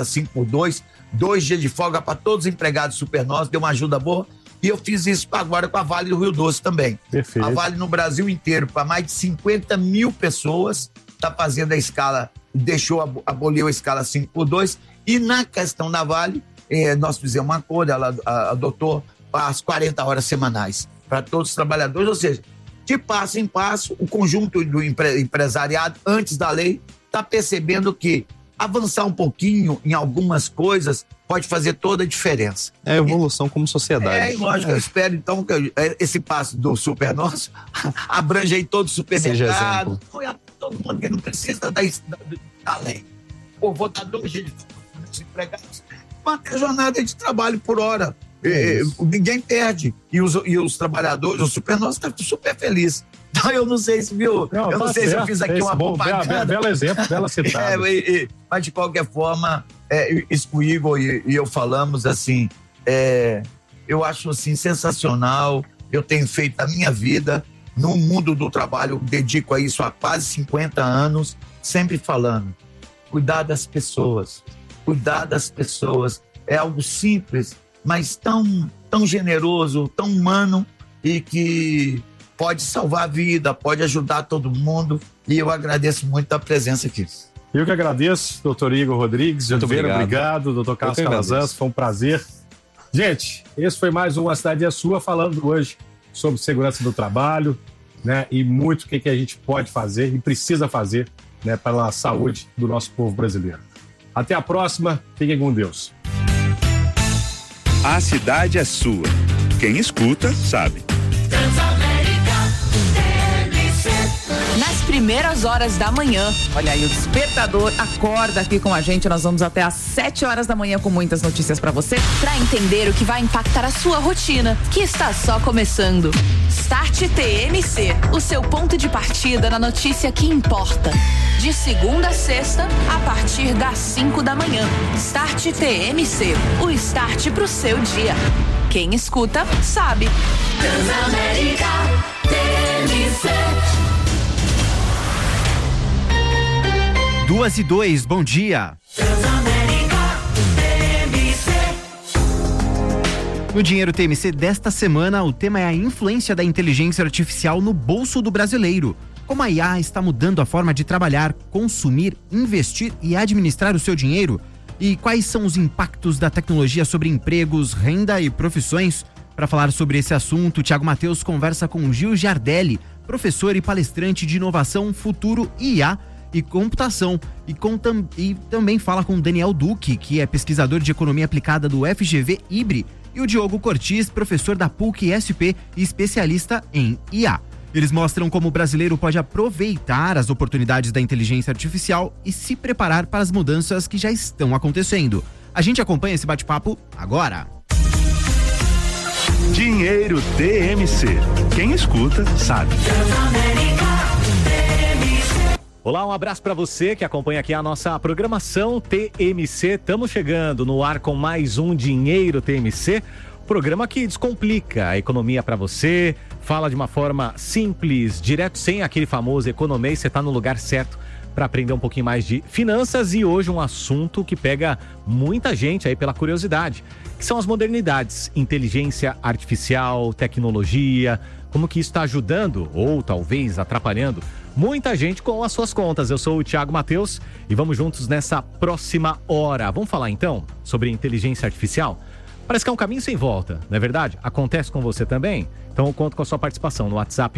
escala 5x2, 2 dias de folga para todos os empregados Supernós, deu uma ajuda boa. E eu fiz isso agora com a Vale do Rio Doce também. Perfeito. A Vale no Brasil inteiro, para mais de 50 mil pessoas, está fazendo a escala, aboliu a escala 5x2. E na questão da Vale, nós fizemos um acordo, ela adotou as 40 horas semanais para todos os trabalhadores, ou seja, de passo em passo, o conjunto do empresariado, antes da lei, está percebendo que avançar um pouquinho em algumas coisas pode fazer toda a diferença. É evolução como sociedade. Lógico, eu espero então que esse passo do Super Nosso abrange aí todo o supermercado, todo mundo que não precisa da lei. Pô, vou dar 2 dias de empregados, manter a jornada de trabalho por hora. Ninguém perde. E os trabalhadores, o Super Nosso está super feliz. Então, eu não sei se, viu? Eu não sei se eu fiz aqui uma propaganda. Belo exemplo, bela citada. Mas, de qualquer forma, isso com o Igor e eu falamos, assim, eu acho, assim, sensacional. Eu tenho feito a minha vida no mundo do trabalho, dedico a isso há quase 50 anos, sempre falando, cuidar das pessoas. É algo simples, mas tão generoso, tão humano e que pode salvar a vida, pode ajudar todo mundo, e eu agradeço muito a presença aqui. Eu que agradeço, doutor Igor Rodrigues, muito obrigado, doutor Carlos Calazans, foi um prazer. Gente, esse foi mais um A Cidade é Sua, falando hoje sobre segurança do trabalho, né, e muito o que a gente pode fazer e precisa fazer, né, pela saúde do nosso povo brasileiro. Até a próxima, fiquem com Deus. A Cidade é Sua. Quem escuta, sabe. Nas primeiras horas da manhã, olha aí, o despertador acorda aqui com a gente. Nós vamos até às 7 horas da manhã com muitas notícias pra você, pra entender o que vai impactar a sua rotina, que está só começando. Start TMC, o seu ponto de partida na notícia que importa. De segunda a sexta, a partir das 5 da manhã. Start TMC, o start pro seu dia. Quem escuta, sabe. Transamérica TMC. 2:02, bom dia. No Dinheiro TMC desta semana, o tema é a influência da inteligência artificial no bolso do brasileiro. Como a IA está mudando a forma de trabalhar, consumir, investir e administrar o seu dinheiro? E quais são os impactos da tecnologia sobre empregos, renda e profissões? Para falar sobre esse assunto, Thiago Mateus conversa com Gil Giardelli, professor e palestrante de inovação, futuro e IA e computação, e também fala com Daniel Duque, que é pesquisador de economia aplicada do FGV IBRE, e o Diogo Cortis, professor da PUC-SP e especialista em IA. Eles mostram como o brasileiro pode aproveitar as oportunidades da inteligência artificial e se preparar para as mudanças que já estão acontecendo. A gente acompanha esse bate-papo agora. Dinheiro TMC. Quem escuta, sabe. Olá, um abraço para você que acompanha aqui a nossa programação TMC. Estamos chegando no ar com mais um Dinheiro TMC, programa que descomplica a economia para você, fala de uma forma simples, direto, sem aquele famoso economês. Você está no lugar certo para aprender um pouquinho mais de finanças, e hoje um assunto que pega muita gente aí pela curiosidade, que são as modernidades, inteligência artificial, tecnologia, como que isso está ajudando ou talvez atrapalhando muita gente com as suas contas. Eu sou o Thiago Mateus e vamos juntos nessa próxima hora. Vamos falar então sobre inteligência artificial? Parece que é um caminho sem volta, não é verdade? Acontece com você também? Então eu conto com a sua participação no WhatsApp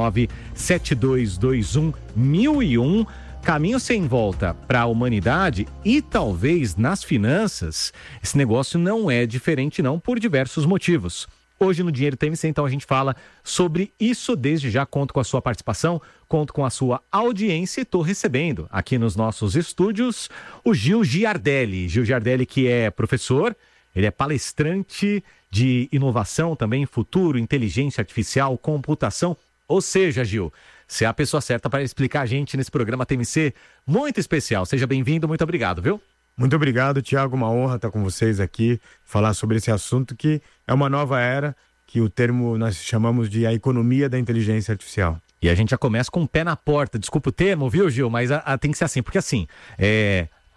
11972211001. Caminho sem volta para a humanidade e talvez nas finanças. Esse negócio não é diferente não, por diversos motivos. Hoje no Dinheiro TMC, então, a gente fala sobre isso. Desde já conto com a sua participação, conto com a sua audiência e estou recebendo aqui nos nossos estúdios o Gil Giardelli. Gil Giardelli, que é professor, ele é palestrante de inovação também, futuro, inteligência artificial, computação. Ou seja, Gil, você é a pessoa certa para explicar a gente nesse programa TMC muito especial. Seja bem-vindo, muito obrigado, viu? Muito obrigado, Thiago, uma honra estar com vocês aqui, falar sobre esse assunto que é uma nova era, que o termo nós chamamos de a economia da inteligência artificial. E a gente já começa com o pé na porta, desculpa o termo, viu, Gil, mas tem que ser assim, porque assim,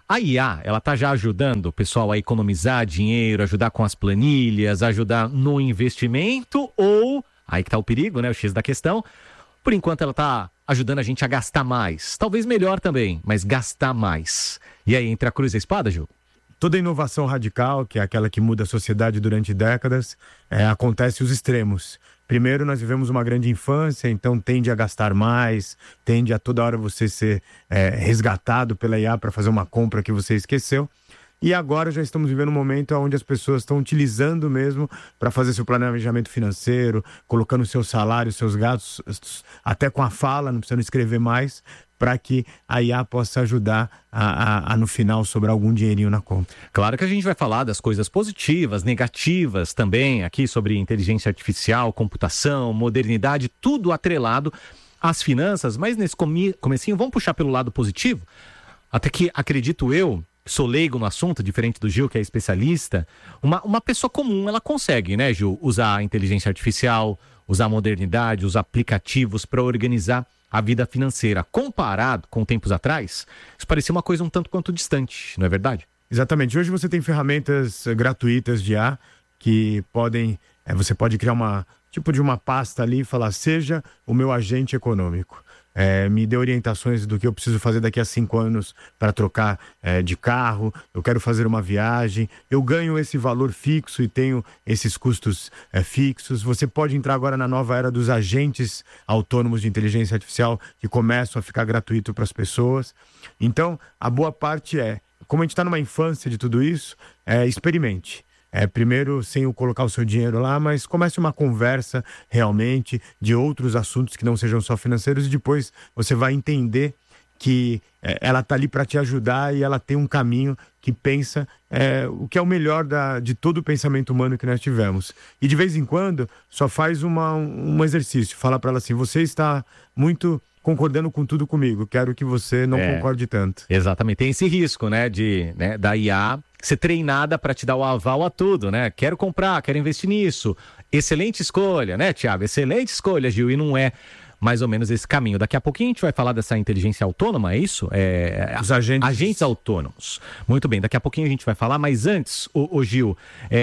A IA, ela tá já ajudando o pessoal a economizar dinheiro, ajudar com as planilhas, ajudar no investimento ou, aí que tá o perigo, né, o X da questão, por enquanto ela tá ajudando a gente a gastar mais. Talvez melhor também, mas gastar mais. E aí, entre a cruz e a espada, Gil? Toda inovação radical, que é aquela que muda a sociedade durante décadas, acontece os extremos. Primeiro, nós vivemos uma grande infância, então tende a gastar mais, tende a toda hora você ser resgatado pela IA para fazer uma compra que você esqueceu. E agora já estamos vivendo um momento onde as pessoas estão utilizando mesmo para fazer seu planejamento financeiro, colocando seu salário, seus gastos, até com a fala, não precisando escrever mais, para que a IA possa ajudar a no final sobrar algum dinheirinho na conta. Claro que a gente vai falar das coisas positivas, negativas também, aqui sobre inteligência artificial, computação, modernidade, tudo atrelado às finanças, mas nesse comecinho vamos puxar pelo lado positivo, até que acredito eu, sou leigo no assunto, diferente do Gil, que é especialista, uma pessoa comum, ela consegue, né, Gil, usar a inteligência artificial, usar a modernidade, os aplicativos para organizar a vida financeira. Comparado com tempos atrás, isso parecia uma coisa um tanto quanto distante, não é verdade? Exatamente. Hoje você tem ferramentas gratuitas de IA que podem... você pode criar uma pasta ali e falar, seja o meu agente econômico. Me dê orientações do que eu preciso fazer daqui a 5 anos para trocar de carro, eu quero fazer uma viagem, eu ganho esse valor fixo e tenho esses custos fixos. Você pode entrar agora na nova era dos agentes autônomos de inteligência artificial que começam a ficar gratuito para as pessoas. Então, a boa parte como a gente está numa infância de tudo isso, experimente. Primeiro, sem colocar o seu dinheiro lá, mas comece uma conversa realmente de outros assuntos que não sejam só financeiros e depois você vai entender que ela está ali para te ajudar e ela tem um caminho que pensa o que é o melhor de todo o pensamento humano que nós tivemos. E de vez em quando, só faz um exercício, fala para ela assim, você está muito... concordando com tudo comigo, quero que você não concorde tanto. Exatamente, tem esse risco, né, da IA ser treinada para te dar o aval a tudo, né? Quero comprar, quero investir nisso. Excelente escolha, né, Thiago? Excelente escolha, Gil, e não é mais ou menos esse caminho. Daqui a pouquinho a gente vai falar dessa inteligência autônoma, é isso? Os agentes autônomos. Muito bem, daqui a pouquinho a gente vai falar, mas antes, o Gil,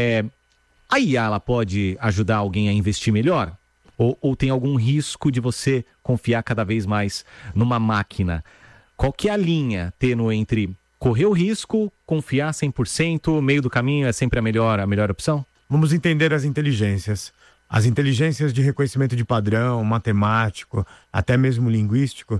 a IA ela pode ajudar alguém a investir melhor? Ou tem algum risco de você confiar cada vez mais numa máquina? Qual que é a linha tênue entre correr o risco, confiar 100%, meio do caminho é sempre a melhor opção? Vamos entender as inteligências. As inteligências de reconhecimento de padrão, matemático, até mesmo linguístico,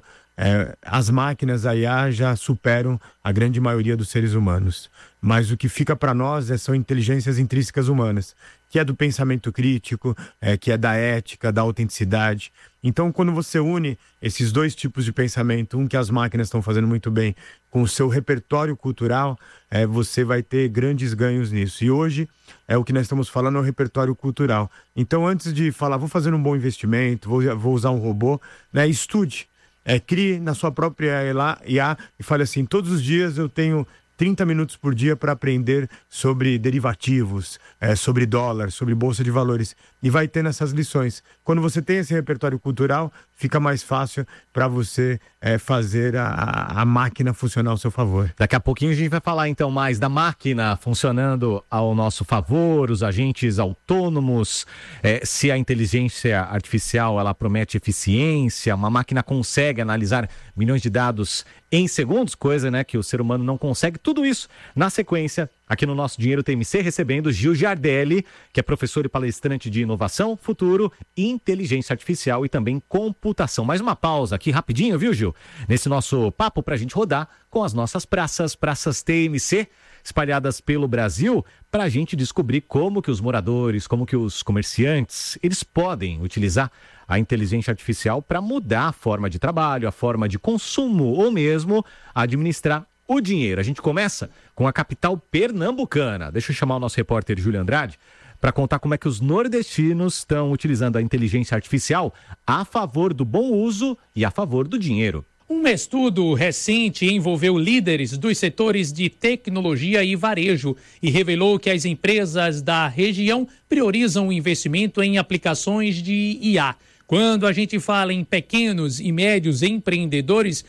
as máquinas, a IA, já superam a grande maioria dos seres humanos. Mas o que fica para nós são inteligências intrínsecas humanas, que é do pensamento crítico, que é da ética, da autenticidade. Então, quando você une esses dois tipos de pensamento, um que as máquinas estão fazendo muito bem, com o seu repertório cultural, você vai ter grandes ganhos nisso. E hoje, o que nós estamos falando é o repertório cultural. Então, antes de falar, vou fazer um bom investimento, vou usar um robô, estude. Crie na sua própria IA e fale assim, todos os dias eu tenho 30 minutos por dia para aprender sobre derivativos, sobre dólar, sobre bolsa de valores. E vai tendo essas lições. Quando você tem esse repertório cultural, fica mais fácil para você fazer a máquina funcionar ao seu favor. Daqui a pouquinho a gente vai falar então mais da máquina funcionando ao nosso favor, os agentes autônomos, se a inteligência artificial ela promete eficiência, uma máquina consegue analisar milhões de dados em segundos, coisa, né, que o ser humano não consegue. Tudo isso na sequência, aqui no nosso Dinheiro TMC, recebendo Gil Giardelli, que é professor e palestrante de inovação, futuro, inteligência artificial e também computação. Mais uma pausa aqui rapidinho, viu, Gil? Nesse nosso papo pra gente rodar com as nossas praças TMC, espalhadas pelo Brasil, para a gente descobrir como que os moradores, como que os comerciantes, eles podem utilizar a inteligência artificial para mudar a forma de trabalho, a forma de consumo ou mesmo administrar o dinheiro. A gente começa com a capital pernambucana. Deixa eu chamar o nosso repórter Júlio Andrade para contar como é que os nordestinos estão utilizando a inteligência artificial a favor do bom uso e a favor do dinheiro. Um estudo recente envolveu líderes dos setores de tecnologia e varejo e revelou que as empresas da região priorizam o investimento em aplicações de IA. Quando a gente fala em pequenos e médios empreendedores,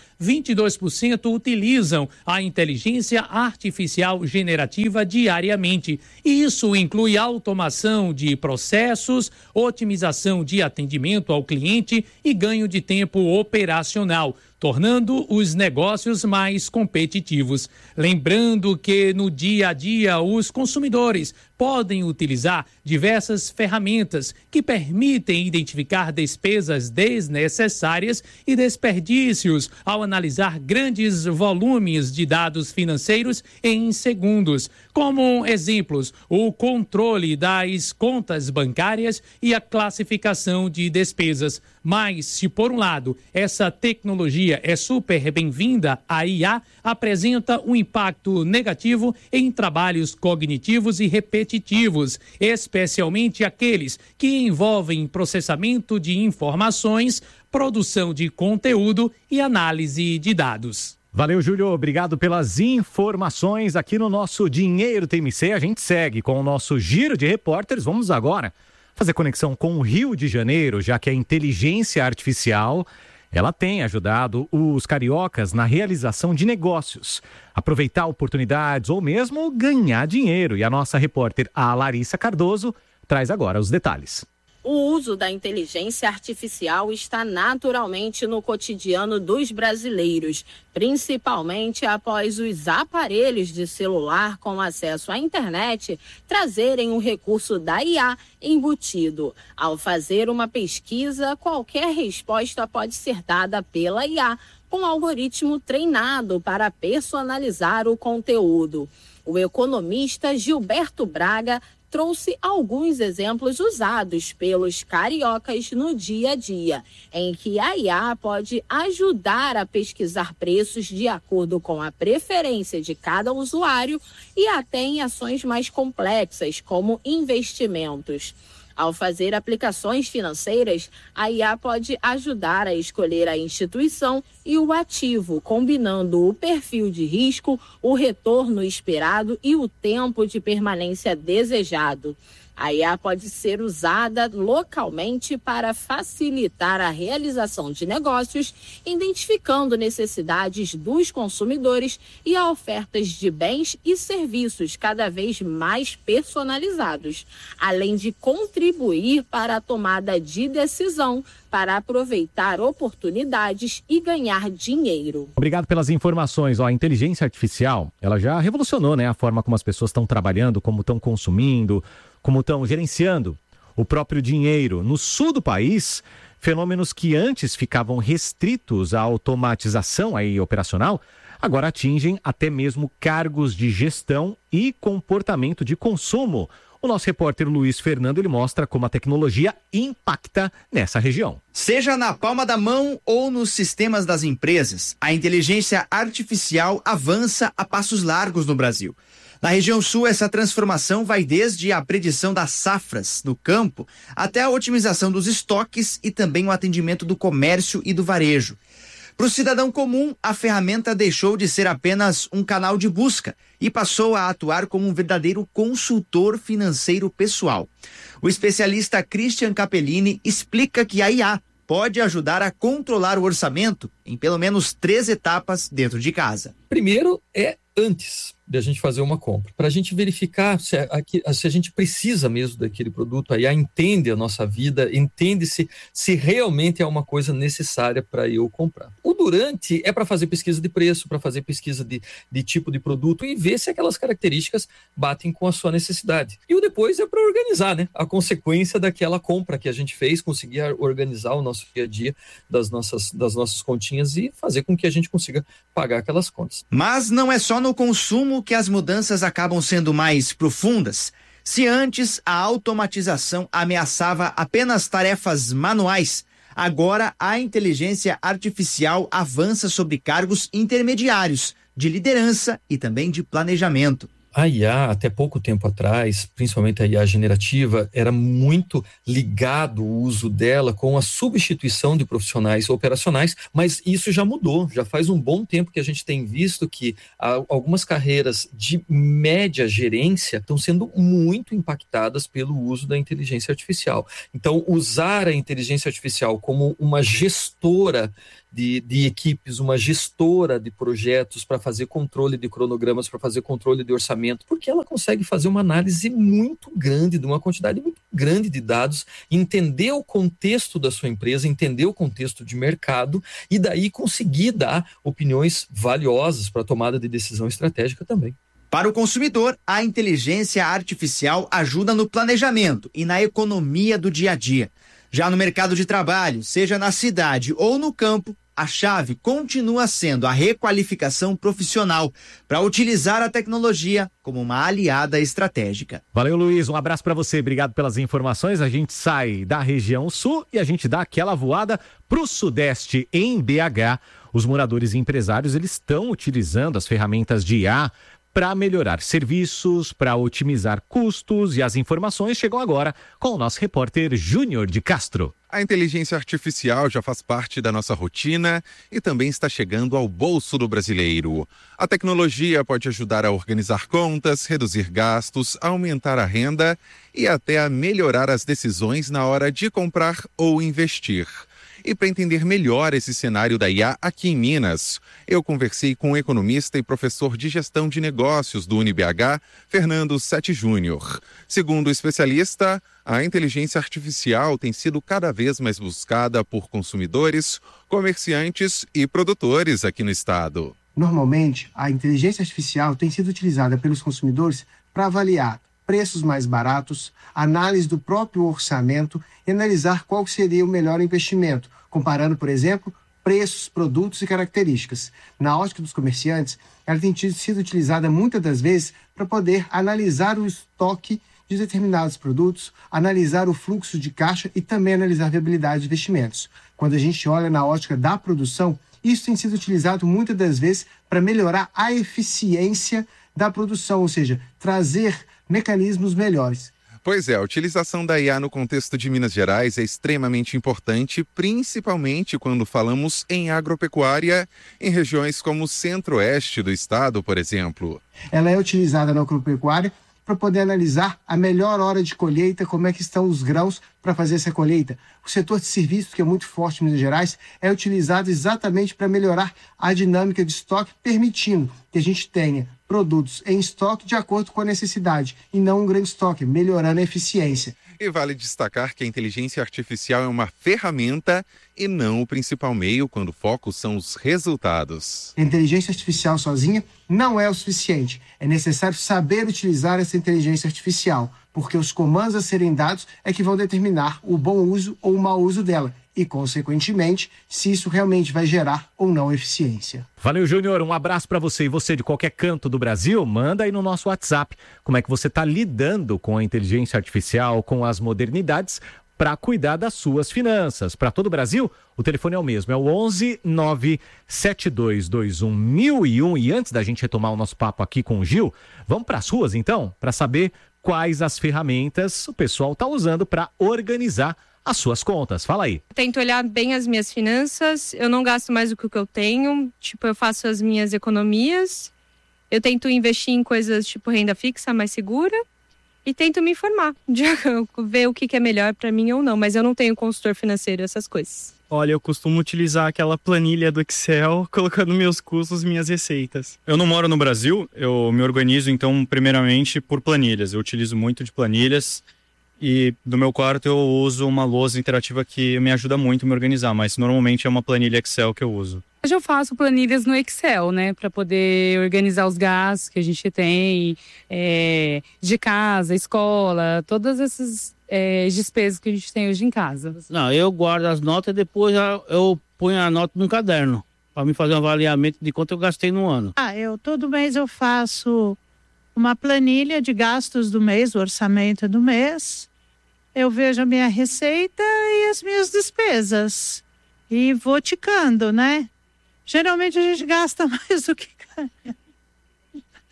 22% utilizam a inteligência artificial generativa diariamente. Isso inclui automação de processos, otimização de atendimento ao cliente e ganho de tempo operacional, tornando os negócios mais competitivos. Lembrando que no dia a dia os consumidores podem utilizar diversas ferramentas que permitem identificar despesas desnecessárias e desperdícios ao analisar grandes volumes de dados financeiros em segundos. Como exemplos, o controle das contas bancárias e a classificação de despesas. Mas, se por um lado essa tecnologia é super bem-vinda, a IA apresenta um impacto negativo em trabalhos cognitivos e repetitivos, especialmente aqueles que envolvem processamento de informações, produção de conteúdo e análise de dados. Valeu, Júlio. Obrigado pelas informações aqui no nosso Dinheiro TMC. A gente segue com o nosso giro de repórteres. Vamos agora fazer conexão com o Rio de Janeiro, já que a inteligência artificial, ela tem ajudado os cariocas na realização de negócios, aproveitar oportunidades ou mesmo ganhar dinheiro. E a nossa repórter, a Larissa Cardoso, traz agora os detalhes. O uso da inteligência artificial está naturalmente no cotidiano dos brasileiros, principalmente após os aparelhos de celular com acesso à internet trazerem o recurso da IA embutido. Ao fazer uma pesquisa, qualquer resposta pode ser dada pela IA, com um algoritmo treinado para personalizar o conteúdo. O economista Gilberto Braga trouxe alguns exemplos usados pelos cariocas no dia a dia, em que a IA pode ajudar a pesquisar preços de acordo com a preferência de cada usuário e até em ações mais complexas, como investimentos. Ao fazer aplicações financeiras, a IA pode ajudar a escolher a instituição e o ativo, combinando o perfil de risco, o retorno esperado e o tempo de permanência desejado. A IA pode ser usada localmente para facilitar a realização de negócios, identificando necessidades dos consumidores e a ofertas de bens e serviços cada vez mais personalizados, além de contribuir para a tomada de decisão, para aproveitar oportunidades e ganhar dinheiro. Obrigado pelas informações. A inteligência artificial, ela já revolucionou, a forma como as pessoas estão trabalhando, como estão consumindo, como estão gerenciando o próprio dinheiro. No sul do país, fenômenos que antes ficavam restritos à automatização operacional, agora atingem até mesmo cargos de gestão e comportamento de consumo. O nosso repórter Luiz Fernando, ele mostra como a tecnologia impacta nessa região. Seja na palma da mão ou nos sistemas das empresas, a inteligência artificial avança a passos largos no Brasil. Na região sul, essa transformação vai desde a predição das safras no campo até a otimização dos estoques e também o atendimento do comércio e do varejo. Para o cidadão comum, a ferramenta deixou de ser apenas um canal de busca e passou a atuar como um verdadeiro consultor financeiro pessoal. O especialista Christian Capellini explica que a IA pode ajudar a controlar o orçamento em pelo menos 3 etapas dentro de casa. Primeiro é antes de a gente fazer uma compra, para a gente verificar se a gente precisa mesmo daquele produto. A IA entende a nossa vida, entende se realmente é uma coisa necessária para eu comprar. O durante é para fazer pesquisa de preço, para fazer pesquisa de tipo de produto e ver se aquelas características batem com a sua necessidade. E o depois é para organizar, a consequência daquela compra que a gente fez, conseguir organizar o nosso dia a dia das nossas continhas e fazer com que a gente consiga pagar aquelas contas. Mas não é só no consumo que as mudanças acabam sendo mais profundas. Se antes a automatização ameaçava apenas tarefas manuais, agora a inteligência artificial avança sobre cargos intermediários, de liderança e também de planejamento. A IA, até pouco tempo atrás, principalmente a IA generativa, era muito ligado o uso dela com a substituição de profissionais operacionais, mas isso já mudou. Já faz um bom tempo que a gente tem visto que algumas carreiras de média gerência estão sendo muito impactadas pelo uso da inteligência artificial. Então, usar a inteligência artificial como uma gestora de equipes, uma gestora de projetos para fazer controle de cronogramas, para fazer controle de orçamento, porque ela consegue fazer uma análise muito grande, de uma quantidade muito grande de dados, entender o contexto da sua empresa, entender o contexto de mercado e daí conseguir dar opiniões valiosas para a tomada de decisão estratégica também. Para o consumidor, a inteligência artificial ajuda no planejamento e na economia do dia a dia. Já no mercado de trabalho, seja na cidade ou no campo, a chave continua sendo a requalificação profissional para utilizar a tecnologia como uma aliada estratégica. Valeu, Luiz. Um abraço para você. Obrigado pelas informações. A gente sai da região sul e a gente dá aquela voada para o sudeste em BH. Os moradores e empresários eles estão utilizando as ferramentas de IA para melhorar serviços, para otimizar custos, e as informações chegam agora com o nosso repórter Júnior de Castro. A inteligência artificial já faz parte da nossa rotina e também está chegando ao bolso do brasileiro. A tecnologia pode ajudar a organizar contas, reduzir gastos, aumentar a renda e até a melhorar as decisões na hora de comprar ou investir. E para entender melhor esse cenário da IA aqui em Minas, eu conversei com o economista e professor de gestão de negócios do UniBH, Fernando Sete Júnior. Segundo o especialista, a inteligência artificial tem sido cada vez mais buscada por consumidores, comerciantes e produtores aqui no estado. Normalmente, a inteligência artificial tem sido utilizada pelos consumidores para avaliar preços mais baratos, análise do próprio orçamento e analisar qual seria o melhor investimento, comparando, por exemplo, preços, produtos e características. Na ótica dos comerciantes, ela tem sido utilizada muitas das vezes para poder analisar o estoque de determinados produtos, analisar o fluxo de caixa e também analisar a viabilidade de investimentos. Quando a gente olha na ótica da produção, isso tem sido utilizado muitas das vezes para melhorar a eficiência da produção, ou seja, trazer mecanismos melhores. Pois é, a utilização da IA no contexto de Minas Gerais é extremamente importante, principalmente quando falamos em agropecuária, em regiões como o centro-oeste do estado, por exemplo. Ela é utilizada na agropecuária para poder analisar a melhor hora de colheita, como é que estão os grãos para fazer essa colheita. O setor de serviços, que é muito forte em Minas Gerais, é utilizado exatamente para melhorar a dinâmica de estoque, permitindo que a gente tenha produtos em estoque de acordo com a necessidade e não um grande estoque, melhorando a eficiência. E vale destacar que a inteligência artificial é uma ferramenta e não o principal meio quando o foco são os resultados. A inteligência artificial sozinha não é o suficiente. É necessário saber utilizar essa inteligência artificial, porque os comandos a serem dados é que vão determinar o bom uso ou o mau uso dela e, consequentemente, se isso realmente vai gerar ou não eficiência. Valeu, Júnior. Um abraço para você. E você de qualquer canto do Brasil, manda aí no nosso WhatsApp como é que você está lidando com a inteligência artificial, com as modernidades, para cuidar das suas finanças. Para todo o Brasil, o telefone é o mesmo, é o 11 97221 1001. E antes da gente retomar o nosso papo aqui com o Gil, vamos para as ruas então, para saber quais as ferramentas o pessoal está usando para organizar as suas contas. Fala aí. Tento olhar bem as minhas finanças, eu não gasto mais do que o que eu tenho, tipo, eu faço as minhas economias, eu tento investir em coisas tipo renda fixa mais segura e tento me informar, de ver o que é melhor para mim ou não, mas eu não tenho consultor financeiro, essas coisas. Olha, eu costumo utilizar aquela planilha do Excel, colocando meus custos, minhas receitas. Eu não moro no Brasil, eu me organizo então primeiramente por planilhas, eu utilizo muito de planilhas. E no meu quarto eu uso uma lousa interativa que me ajuda muito a me organizar, mas normalmente é uma planilha Excel que eu uso. Hoje eu faço planilhas no Excel, né, para poder organizar os gastos que a gente tem, de casa, escola, todas essas despesas que a gente tem hoje em casa. Não, eu guardo as notas e depois eu ponho a nota num caderno, para me fazer um avaliamento de quanto eu gastei no ano. Todo mês eu faço uma planilha de gastos do mês, o orçamento do mês. Eu vejo a minha receita e as minhas despesas. E vou ticando, né? Geralmente a gente gasta mais do que ganha.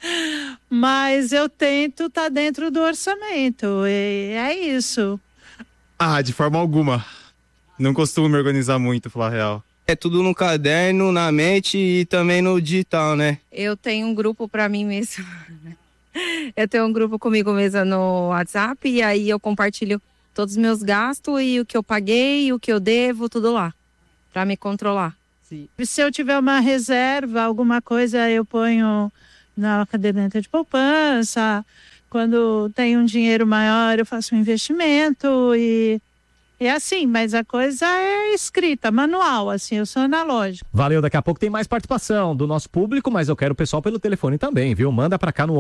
Mas eu tento estar dentro do orçamento, e é isso. De forma alguma. Não costumo me organizar muito, falar a real. É tudo no caderno, na mente e também no digital, né? Eu tenho um grupo para mim mesma. Eu tenho um grupo comigo mesma no WhatsApp e aí eu compartilho todos os meus gastos e o que eu paguei, o que eu devo, tudo lá, para me controlar. Sim. Se eu tiver uma reserva, alguma coisa, eu ponho na caderneta de poupança. Quando tem um dinheiro maior, eu faço um investimento e é assim, mas a coisa é escrita, manual, assim, eu sou analógico. Valeu, daqui a pouco tem mais participação do nosso público, mas eu quero o pessoal pelo telefone também, viu? Manda pra cá no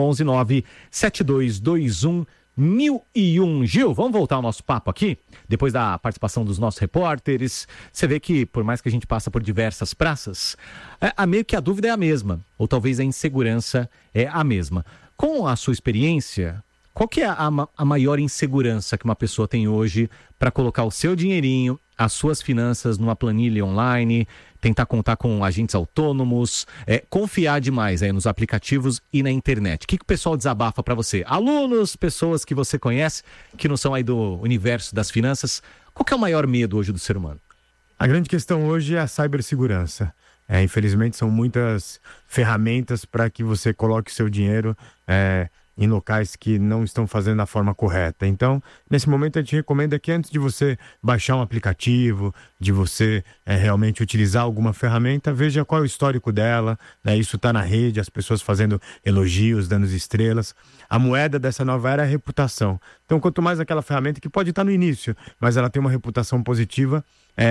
11972211001. Gil, vamos voltar ao nosso papo aqui? Depois da participação dos nossos repórteres, você vê que, por mais que a gente passe por diversas praças, meio que a dúvida é a mesma, ou talvez a insegurança é a mesma. Com a sua experiência, qual que é a maior insegurança que uma pessoa tem hoje para colocar o seu dinheirinho, as suas finanças numa planilha online, tentar contar com agentes autônomos, confiar demais aí nos aplicativos e na internet? O que o pessoal desabafa para você? Alunos, pessoas que você conhece, que não são aí do universo das finanças, qual que é o maior medo hoje do ser humano? A grande questão hoje é a cibersegurança. Infelizmente são muitas ferramentas para que você coloque seu dinheiro em locais que não estão fazendo da forma correta. Então, nesse momento, a gente recomenda que antes de você baixar um aplicativo, de você realmente utilizar alguma ferramenta, veja qual é o histórico dela, né? Isso está na rede, as pessoas fazendo elogios, dando estrelas. A moeda dessa nova era é a reputação. Então, quanto mais aquela ferramenta, que pode estar no início, mas ela tem uma reputação positiva,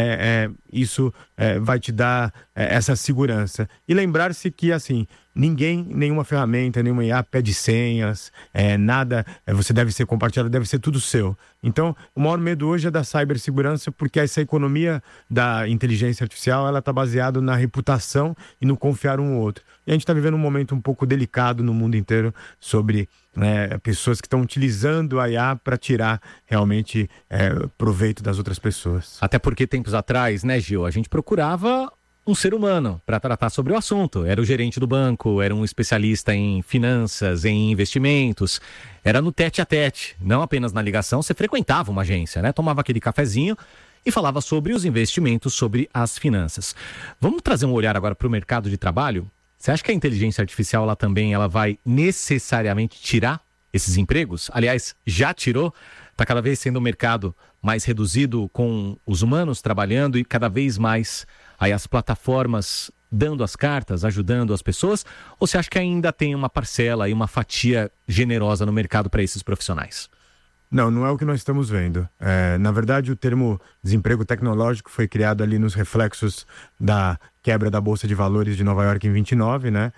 isso vai te dar essa segurança. E lembrar-se que, assim, nenhuma ferramenta, nenhuma IA pede senhas, nada, você deve ser compartilhado, deve ser tudo seu. Então, o maior medo hoje é da cibersegurança, porque essa economia da inteligência artificial, ela está baseada na reputação e no confiar um no outro. E a gente está vivendo um momento um pouco delicado no mundo inteiro sobre pessoas que estão utilizando a IA para tirar realmente proveito das outras pessoas. Até porque tempos atrás, né, Gil, a gente procurava um ser humano para tratar sobre o assunto. Era o gerente do banco, era um especialista em finanças, em investimentos. Era no tete a tete, não apenas na ligação. Você frequentava uma agência, né? Tomava aquele cafezinho e falava sobre os investimentos, sobre as finanças. Vamos trazer um olhar agora para o mercado de trabalho? Você acha que a inteligência artificial ela vai necessariamente tirar esses empregos? Aliás, já tirou? Está cada vez sendo um mercado mais reduzido com os humanos trabalhando e cada vez mais aí as plataformas dando as cartas, ajudando as pessoas? Ou você acha que ainda tem uma parcela e uma fatia generosa no mercado para esses profissionais? Não é o que nós estamos vendo. Na verdade, o termo desemprego tecnológico foi criado ali nos reflexos da quebra da Bolsa de Valores de Nova York em 29, né?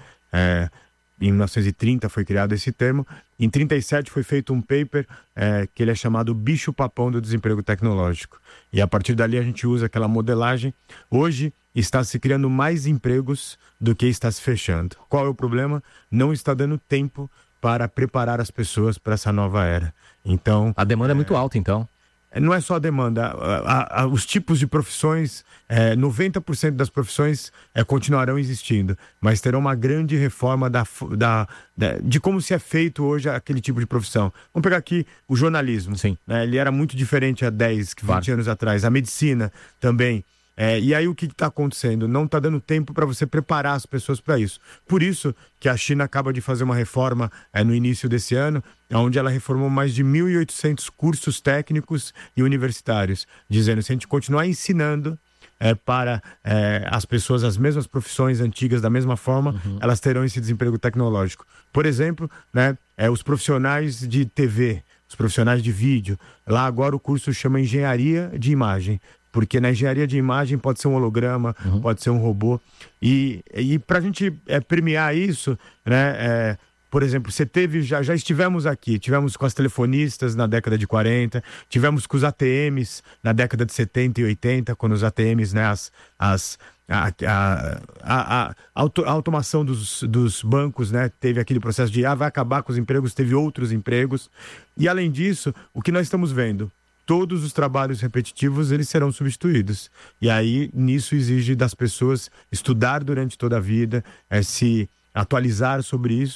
Em 1930 foi criado esse termo. Em 37 foi feito um paper que ele é chamado bicho-papão do desemprego tecnológico. E a partir dali a gente usa aquela modelagem. Hoje está se criando mais empregos do que está se fechando. Qual é o problema? Não está dando tempo para preparar as pessoas para essa nova era. Então, a demanda é muito alta, então. Não é só a demanda, os tipos de profissões, 90% das profissões continuarão existindo, mas terão uma grande reforma de como se é feito hoje aquele tipo de profissão. Vamos pegar aqui o jornalismo. Sim. Ele era muito diferente há 10, 20 anos atrás. A medicina também. E aí o que está acontecendo? Não está dando tempo para você preparar as pessoas para isso. Por isso que a China acaba de fazer uma reforma no início desse ano, onde ela reformou mais de 1.800 cursos técnicos e universitários, dizendo que se a gente continuar ensinando para as pessoas as mesmas profissões antigas da mesma forma, elas terão esse desemprego tecnológico. Por exemplo, os profissionais de TV, os profissionais de vídeo, lá agora o curso chama Engenharia de Imagem. Porque na engenharia de imagem pode ser um holograma, pode ser um robô. E para a gente premiar isso, né? Por exemplo, você teve, já estivemos aqui, tivemos com as telefonistas na década de 40, tivemos com os ATMs na década de 70 e 80, quando os ATMs, né, a automação dos bancos, né, teve aquele processo de vai acabar com os empregos, teve outros empregos. E além disso, o que nós estamos vendo? Todos os trabalhos repetitivos, eles serão substituídos. E aí, nisso exige das pessoas estudar durante toda a vida, se atualizar sobre isso.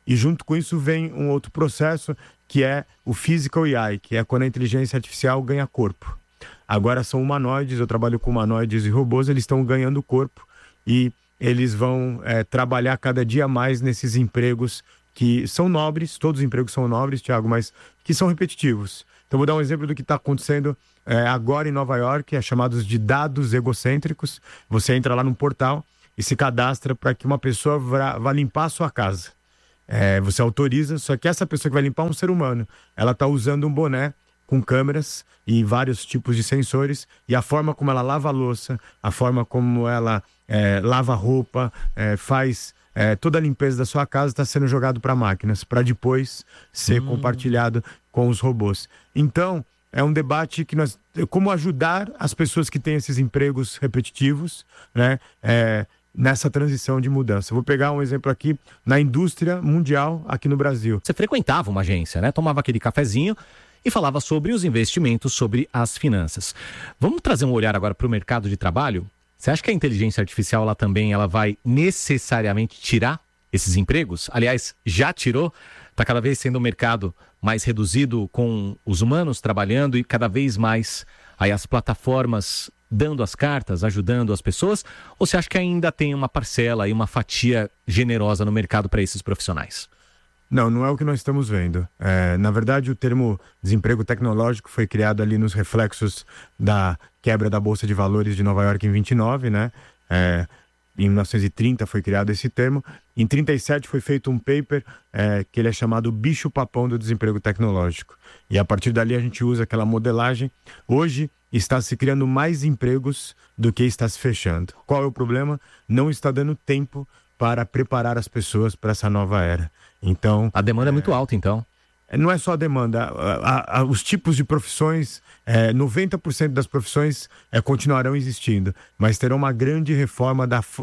E junto com isso vem um outro processo que é o Physical AI, que é quando a inteligência artificial ganha corpo. Agora são humanoides, eu trabalho com humanoides e robôs, eles estão ganhando corpo e eles vão trabalhar cada dia mais nesses empregos que são nobres, todos os empregos são nobres, Thiago, mas que são repetitivos. Então vou dar um exemplo do que está acontecendo agora em Nova York, é chamados de dados egocêntricos. Você entra lá num portal e se cadastra para que uma pessoa vá limpar a sua casa. Você autoriza, só que essa pessoa que vai limpar é um ser humano. Ela está usando um boné com câmeras e vários tipos de sensores, e a forma como ela lava a louça, a forma como ela lava a roupa, faz toda a limpeza da sua casa está sendo jogado para máquinas, para depois ser compartilhado com os robôs. Então, é um debate que como ajudar as pessoas que têm esses empregos repetitivos, né? Nessa transição de mudança. Vou pegar um exemplo aqui na indústria mundial aqui no Brasil. Você frequentava uma agência, né? Tomava aquele cafezinho e falava sobre os investimentos, sobre as finanças. Vamos trazer um olhar agora para o mercado de trabalho? Você acha que a inteligência artificial ela vai necessariamente tirar esses empregos? Aliás, já tirou? Está cada vez sendo um mercado mais reduzido com os humanos trabalhando e cada vez mais aí as plataformas dando as cartas, ajudando as pessoas? Ou você acha que ainda tem uma parcela e uma fatia generosa no mercado para esses profissionais? Não é o que nós estamos vendo. Na verdade, o termo desemprego tecnológico foi criado ali nos reflexos da quebra da Bolsa de Valores de Nova York em 29, né? Em 1930 foi criado esse termo. Em 37 foi feito um paper que ele é chamado bicho-papão do desemprego tecnológico. E a partir dali a gente usa aquela modelagem. Hoje está se criando mais empregos do que está se fechando. Qual é o problema? Não está dando tempo para preparar as pessoas para essa nova era. Então, a demanda é muito alta, então. Não é só a demanda. Os tipos de profissões, 90% das profissões continuarão existindo, mas terão uma grande reforma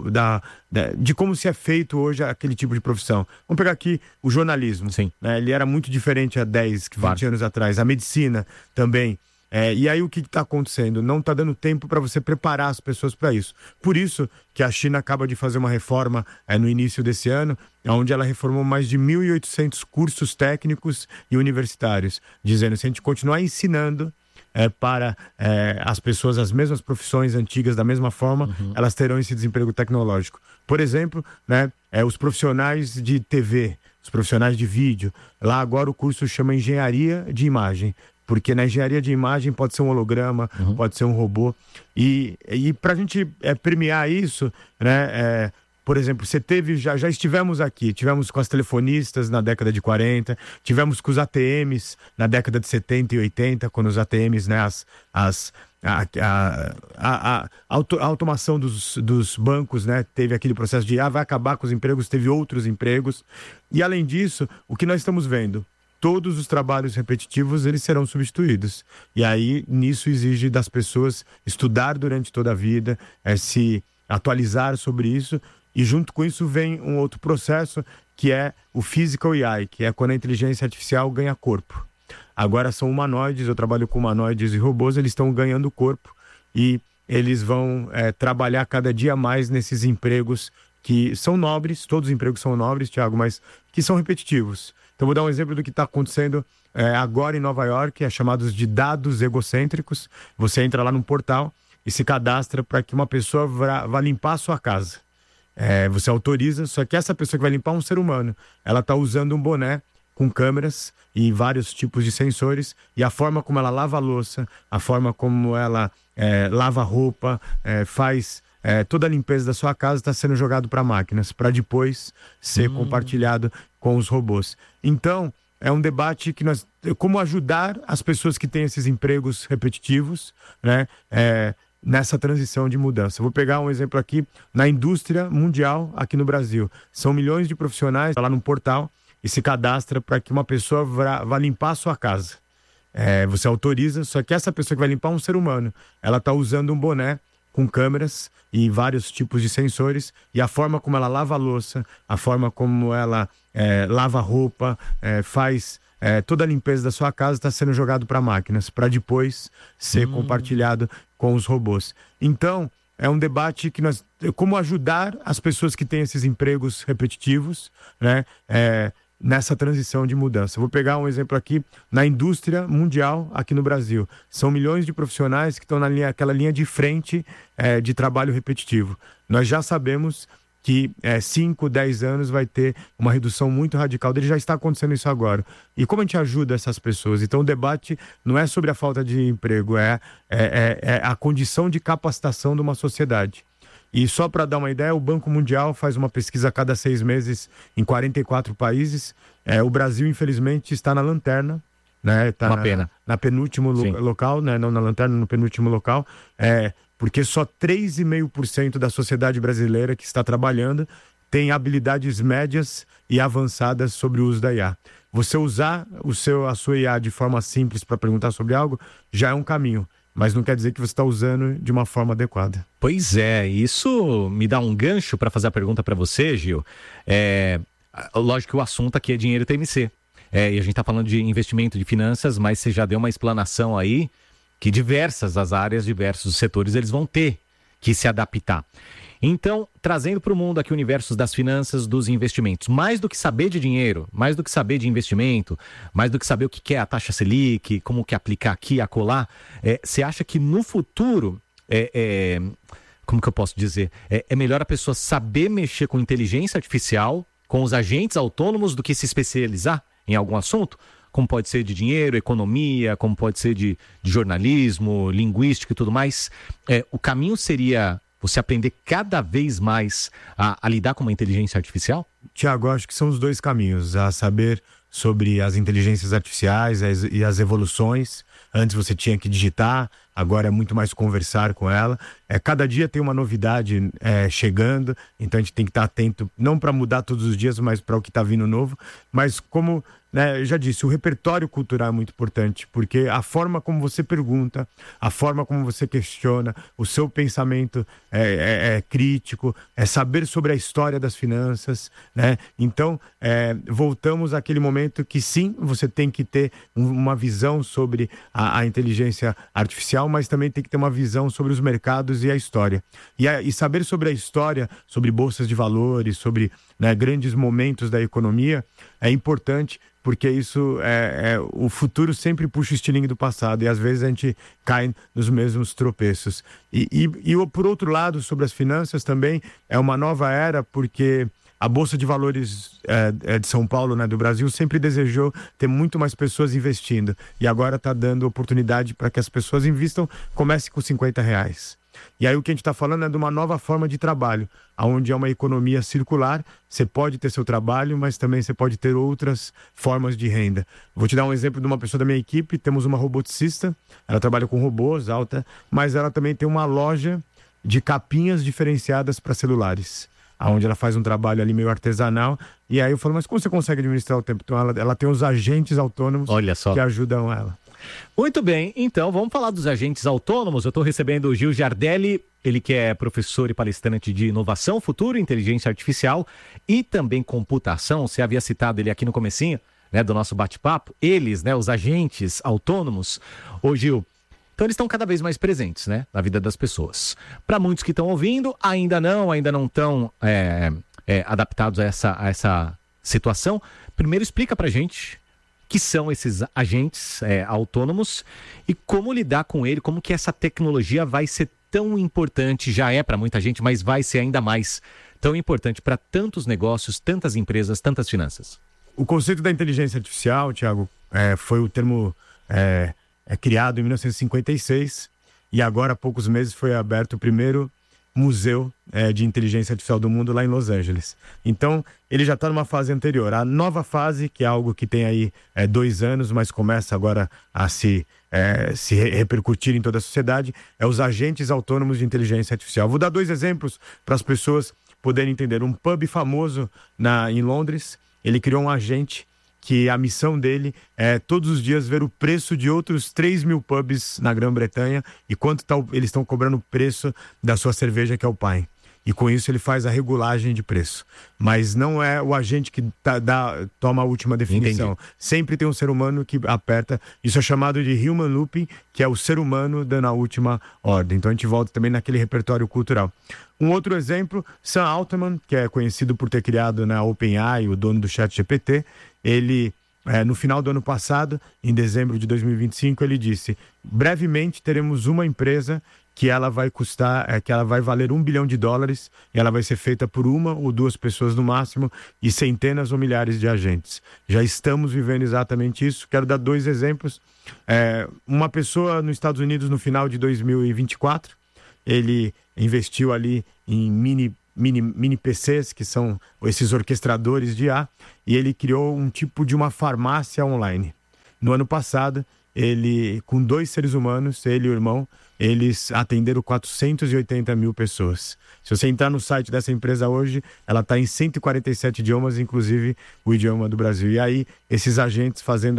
de como se é feito hoje aquele tipo de profissão. Vamos pegar aqui o jornalismo. Sim. Ele era muito diferente há 10, 20 anos atrás. A medicina também. E aí o que está acontecendo? Não está dando tempo para você preparar as pessoas para isso. Por isso que a China acaba de fazer uma reforma no início desse ano, onde ela reformou mais de 1.800 cursos técnicos e universitários, dizendo se a gente continuar ensinando para as pessoas as mesmas profissões antigas da mesma forma, elas terão esse desemprego tecnológico. Por exemplo, né, os profissionais de TV, os profissionais de vídeo, lá agora o curso chama Engenharia de Imagem. Porque na engenharia de imagem pode ser um holograma, pode ser um robô. E para a gente premiar isso, né? Por exemplo, você já estivemos aqui, tivemos com as telefonistas na década de 40, tivemos com os ATMs na década de 70 e 80, quando os ATMs, né, a automação dos bancos, né, teve aquele processo de vai acabar com os empregos, teve outros empregos. E além disso, o que nós estamos vendo? Todos os trabalhos repetitivos, eles serão substituídos. E aí, nisso exige das pessoas estudar durante toda a vida, se atualizar sobre isso. E junto com isso vem um outro processo, que é o Physical AI, que é quando a inteligência artificial ganha corpo. Agora são humanoides, eu trabalho com humanoides e robôs, eles estão ganhando corpo e eles vão trabalhar cada dia mais nesses empregos que são nobres, todos os empregos são nobres, Thiago, mas que são repetitivos. Então, vou dar um exemplo do que está acontecendo agora em Nova York, é chamados de dados egocêntricos. Você entra lá num portal e se cadastra para que uma pessoa vá limpar a sua casa. Você autoriza, só que essa pessoa que vai limpar é um ser humano. Ela está usando um boné com câmeras e vários tipos de sensores, e a forma como ela lava a louça, a forma como ela lava a roupa, faz toda a limpeza da sua casa está sendo jogado para máquinas, para depois ser compartilhado com os robôs. Então, é um debate que como ajudar as pessoas que têm esses empregos repetitivos, né, nessa transição de mudança. Vou pegar um exemplo aqui na indústria mundial aqui no Brasil. São milhões de profissionais lá num portal e se cadastra para que uma pessoa vá limpar a sua casa. Você autoriza, só que essa pessoa que vai limpar é um ser humano. Ela está usando um boné com câmeras e vários tipos de sensores, e a forma como ela lava a louça, a forma como ela lava a roupa, faz toda a limpeza da sua casa está sendo jogado para máquinas, para depois ser compartilhado com os robôs. Então, é um debate que como ajudar as pessoas que têm esses empregos repetitivos, né, nessa transição de mudança. Vou pegar um exemplo aqui na indústria mundial, aqui no Brasil. São milhões de profissionais que estão naquela linha de frente de trabalho repetitivo. Nós já sabemos que 5, 10 anos vai ter uma redução muito radical dele, já está acontecendo isso agora. E como a gente ajuda essas pessoas? Então o debate não é sobre a falta de emprego, é a condição de capacitação de uma sociedade. E só para dar uma ideia, o Banco Mundial faz uma pesquisa a cada 6 meses em 44 países. O Brasil, infelizmente, está na lanterna. Né? Tá uma pena. Na penúltimo local, né? Não na lanterna, no penúltimo local. Porque só 3,5% da sociedade brasileira que está trabalhando tem habilidades médias e avançadas sobre o uso da IA. Você usar a sua IA de forma simples para perguntar sobre algo já é um caminho. Mas não quer dizer que você está usando de uma forma adequada. Pois é, isso me dá um gancho para fazer a pergunta para você, Gil. Lógico que o assunto aqui é dinheiro TMC. E a gente está falando de investimento de finanças, mas você já deu uma explanação aí que diversas as áreas, diversos os setores, eles vão ter que se adaptar. Então, trazendo para o mundo aqui o universo das finanças, dos investimentos, mais do que saber de dinheiro, mais do que saber de investimento, mais do que saber o que é a taxa Selic, como que aplicar aqui, acolá, você acha que no futuro, como que eu posso dizer, é melhor a pessoa saber mexer com inteligência artificial, com os agentes autônomos, do que se especializar em algum assunto? Como pode ser de dinheiro, economia, como pode ser de jornalismo, linguística e tudo mais. O caminho seria você aprender cada vez mais a lidar com uma inteligência artificial? Tiago, acho que são os dois caminhos. A saber sobre as inteligências artificiais e as evoluções. Antes você tinha que digitar, agora é muito mais conversar com ela. Cada dia tem uma novidade chegando, então a gente tem que estar atento, não para mudar todos os dias, mas para o que está vindo novo. Mas como eu já disse, o repertório cultural é muito importante, porque a forma como você pergunta, a forma como você questiona, o seu pensamento é crítico, é saber sobre a história das finanças, né? Então, voltamos àquele momento que sim, você tem que ter uma visão sobre a inteligência artificial, mas também tem que ter uma visão sobre os mercados e a história. E saber sobre a história, sobre bolsas de valores, sobre grandes momentos da economia, é importante, porque isso o futuro sempre puxa o estilingue do passado e às vezes a gente cai nos mesmos tropeços. E por outro lado, sobre as finanças também, é uma nova era, porque a Bolsa de Valores de São Paulo, do Brasil, sempre desejou ter muito mais pessoas investindo. E agora está dando oportunidade para que as pessoas investam, comece com R$50. E aí o que a gente está falando é de uma nova forma de trabalho, onde é uma economia circular. Você pode ter seu trabalho, mas também você pode ter outras formas de renda. Vou te dar um exemplo de uma pessoa da minha equipe. Temos uma roboticista, ela trabalha com robôs, alta, mas ela também tem uma loja de capinhas diferenciadas para celulares, onde ela faz um trabalho ali meio artesanal. E aí eu falo, mas como você consegue administrar o tempo? Então ela tem os agentes autônomos que ajudam ela. Muito bem, então vamos falar dos agentes autônomos. Eu estou recebendo o Gil Giardelli, ele que é professor e palestrante de inovação, futuro, inteligência artificial e também computação. Você havia citado ele aqui no comecinho, do nosso bate-papo. Eles, os agentes autônomos. Ô Gil, então eles estão cada vez mais presentes, na vida das pessoas. Para muitos que estão ouvindo, ainda não estão adaptados a essa situação. Primeiro explica pra gente que são esses agentes autônomos e como lidar com ele, como que essa tecnologia vai ser tão importante, já é para muita gente, mas vai ser ainda mais tão importante para tantos negócios, tantas empresas, tantas finanças. O conceito da inteligência artificial, Tiago, foi o termo criado em 1956 e agora há poucos meses foi aberto o primeiro museu de inteligência artificial do mundo lá em Los Angeles. Então, ele já está numa fase anterior. A nova fase, que é algo que tem aí 2 anos, mas começa agora a se repercutir em toda a sociedade, é os agentes autônomos de inteligência artificial. Vou dar 2 exemplos para as pessoas poderem entender. Um pub famoso em Londres, ele criou um agente que a missão dele é todos os dias ver o preço de outros 3.000 pubs na Grã-Bretanha e quanto eles estão cobrando o preço da sua cerveja, que é o Pine. e com isso ele faz a regulagem de preço. Mas não é o agente que toma a última definição. Entendi. Sempre tem um ser humano que aperta. Isso é chamado de human looping, que é o ser humano dando a última ordem. Então a gente volta também naquele repertório cultural. Um outro exemplo, Sam Altman, que é conhecido por ter criado na OpenAI, o dono do ChatGPT, ele... no final do ano passado, em dezembro de 2025, ele disse: brevemente teremos uma empresa que ela vai custar, que ela vai valer $1 bilhão, e ela vai ser feita por uma ou duas pessoas no máximo e centenas ou milhares de agentes. Já estamos vivendo exatamente isso. Quero dar 2 exemplos. Uma pessoa nos Estados Unidos no final de 2024, ele investiu ali em mini PCs, que são esses orquestradores de IA, e ele criou um tipo de uma farmácia online. No ano passado, ele, com 2 seres humanos, ele e o irmão, eles atenderam 480 mil pessoas. Se você entrar no site dessa empresa hoje, ela está em 147 idiomas, inclusive o idioma do Brasil. E aí, esses agentes fazendo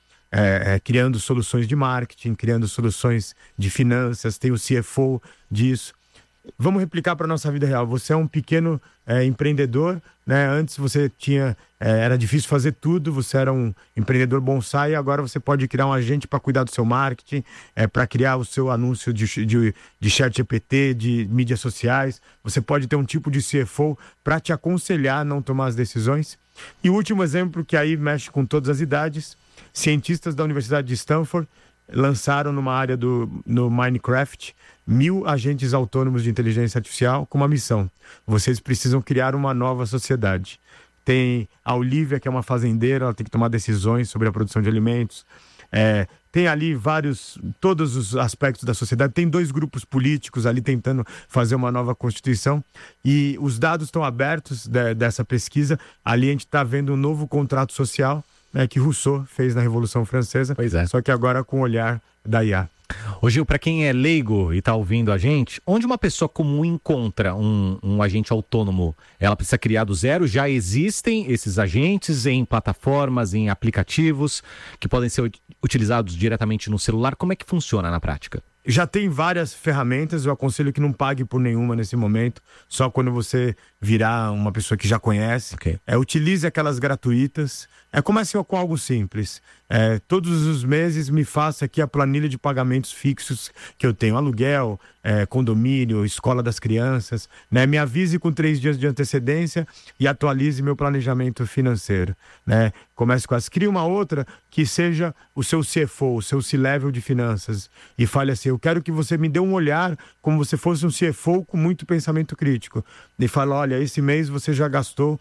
criando soluções de marketing, criando soluções de finanças, tem o CFO disso. Vamos replicar para a nossa vida real. Você é um pequeno empreendedor, né? Antes você era difícil fazer tudo, você era um empreendedor bonsai, agora você pode criar um agente para cuidar do seu marketing, para criar o seu anúncio de ChatGPT, de mídias sociais. Você pode ter um tipo de CFO para te aconselhar a não tomar as decisões. E o último exemplo, que aí mexe com todas as idades, cientistas da Universidade de Stanford lançaram numa área no Minecraft 1.000 agentes autônomos de inteligência artificial com uma missão: vocês precisam criar uma nova sociedade. Tem a Olivia, que é uma fazendeira, ela tem que tomar decisões sobre a produção de alimentos. Tem ali todos os aspectos da sociedade. Tem 2 grupos políticos ali tentando fazer uma nova constituição. E os dados estão abertos dessa pesquisa. Ali a gente está vendo um novo contrato social, né, que Rousseau fez na Revolução Francesa. Pois é. Só que agora com o olhar da IA. Ô Gil, para quem é leigo e está ouvindo a gente, onde uma pessoa comum encontra um agente autônomo? Ela precisa criar do zero? Já existem esses agentes em plataformas, em aplicativos que podem ser utilizados diretamente no celular? Como é que funciona na prática? Já tem várias ferramentas, eu aconselho que não pague por nenhuma nesse momento, só quando você virar uma pessoa que já conhece. Okay. Utilize aquelas gratuitas. Comece com algo simples. Todos os meses me faça aqui a planilha de pagamentos fixos que eu tenho: aluguel, condomínio, escola das crianças, né? Me avise com 3 dias de antecedência e atualize meu planejamento financeiro, né? Comece com crie uma outra que seja o seu CFO, o seu C-Level de finanças, e fale assim: eu quero que você me dê um olhar como você fosse um CFO com muito pensamento crítico, e fala: olha, esse mês você já gastou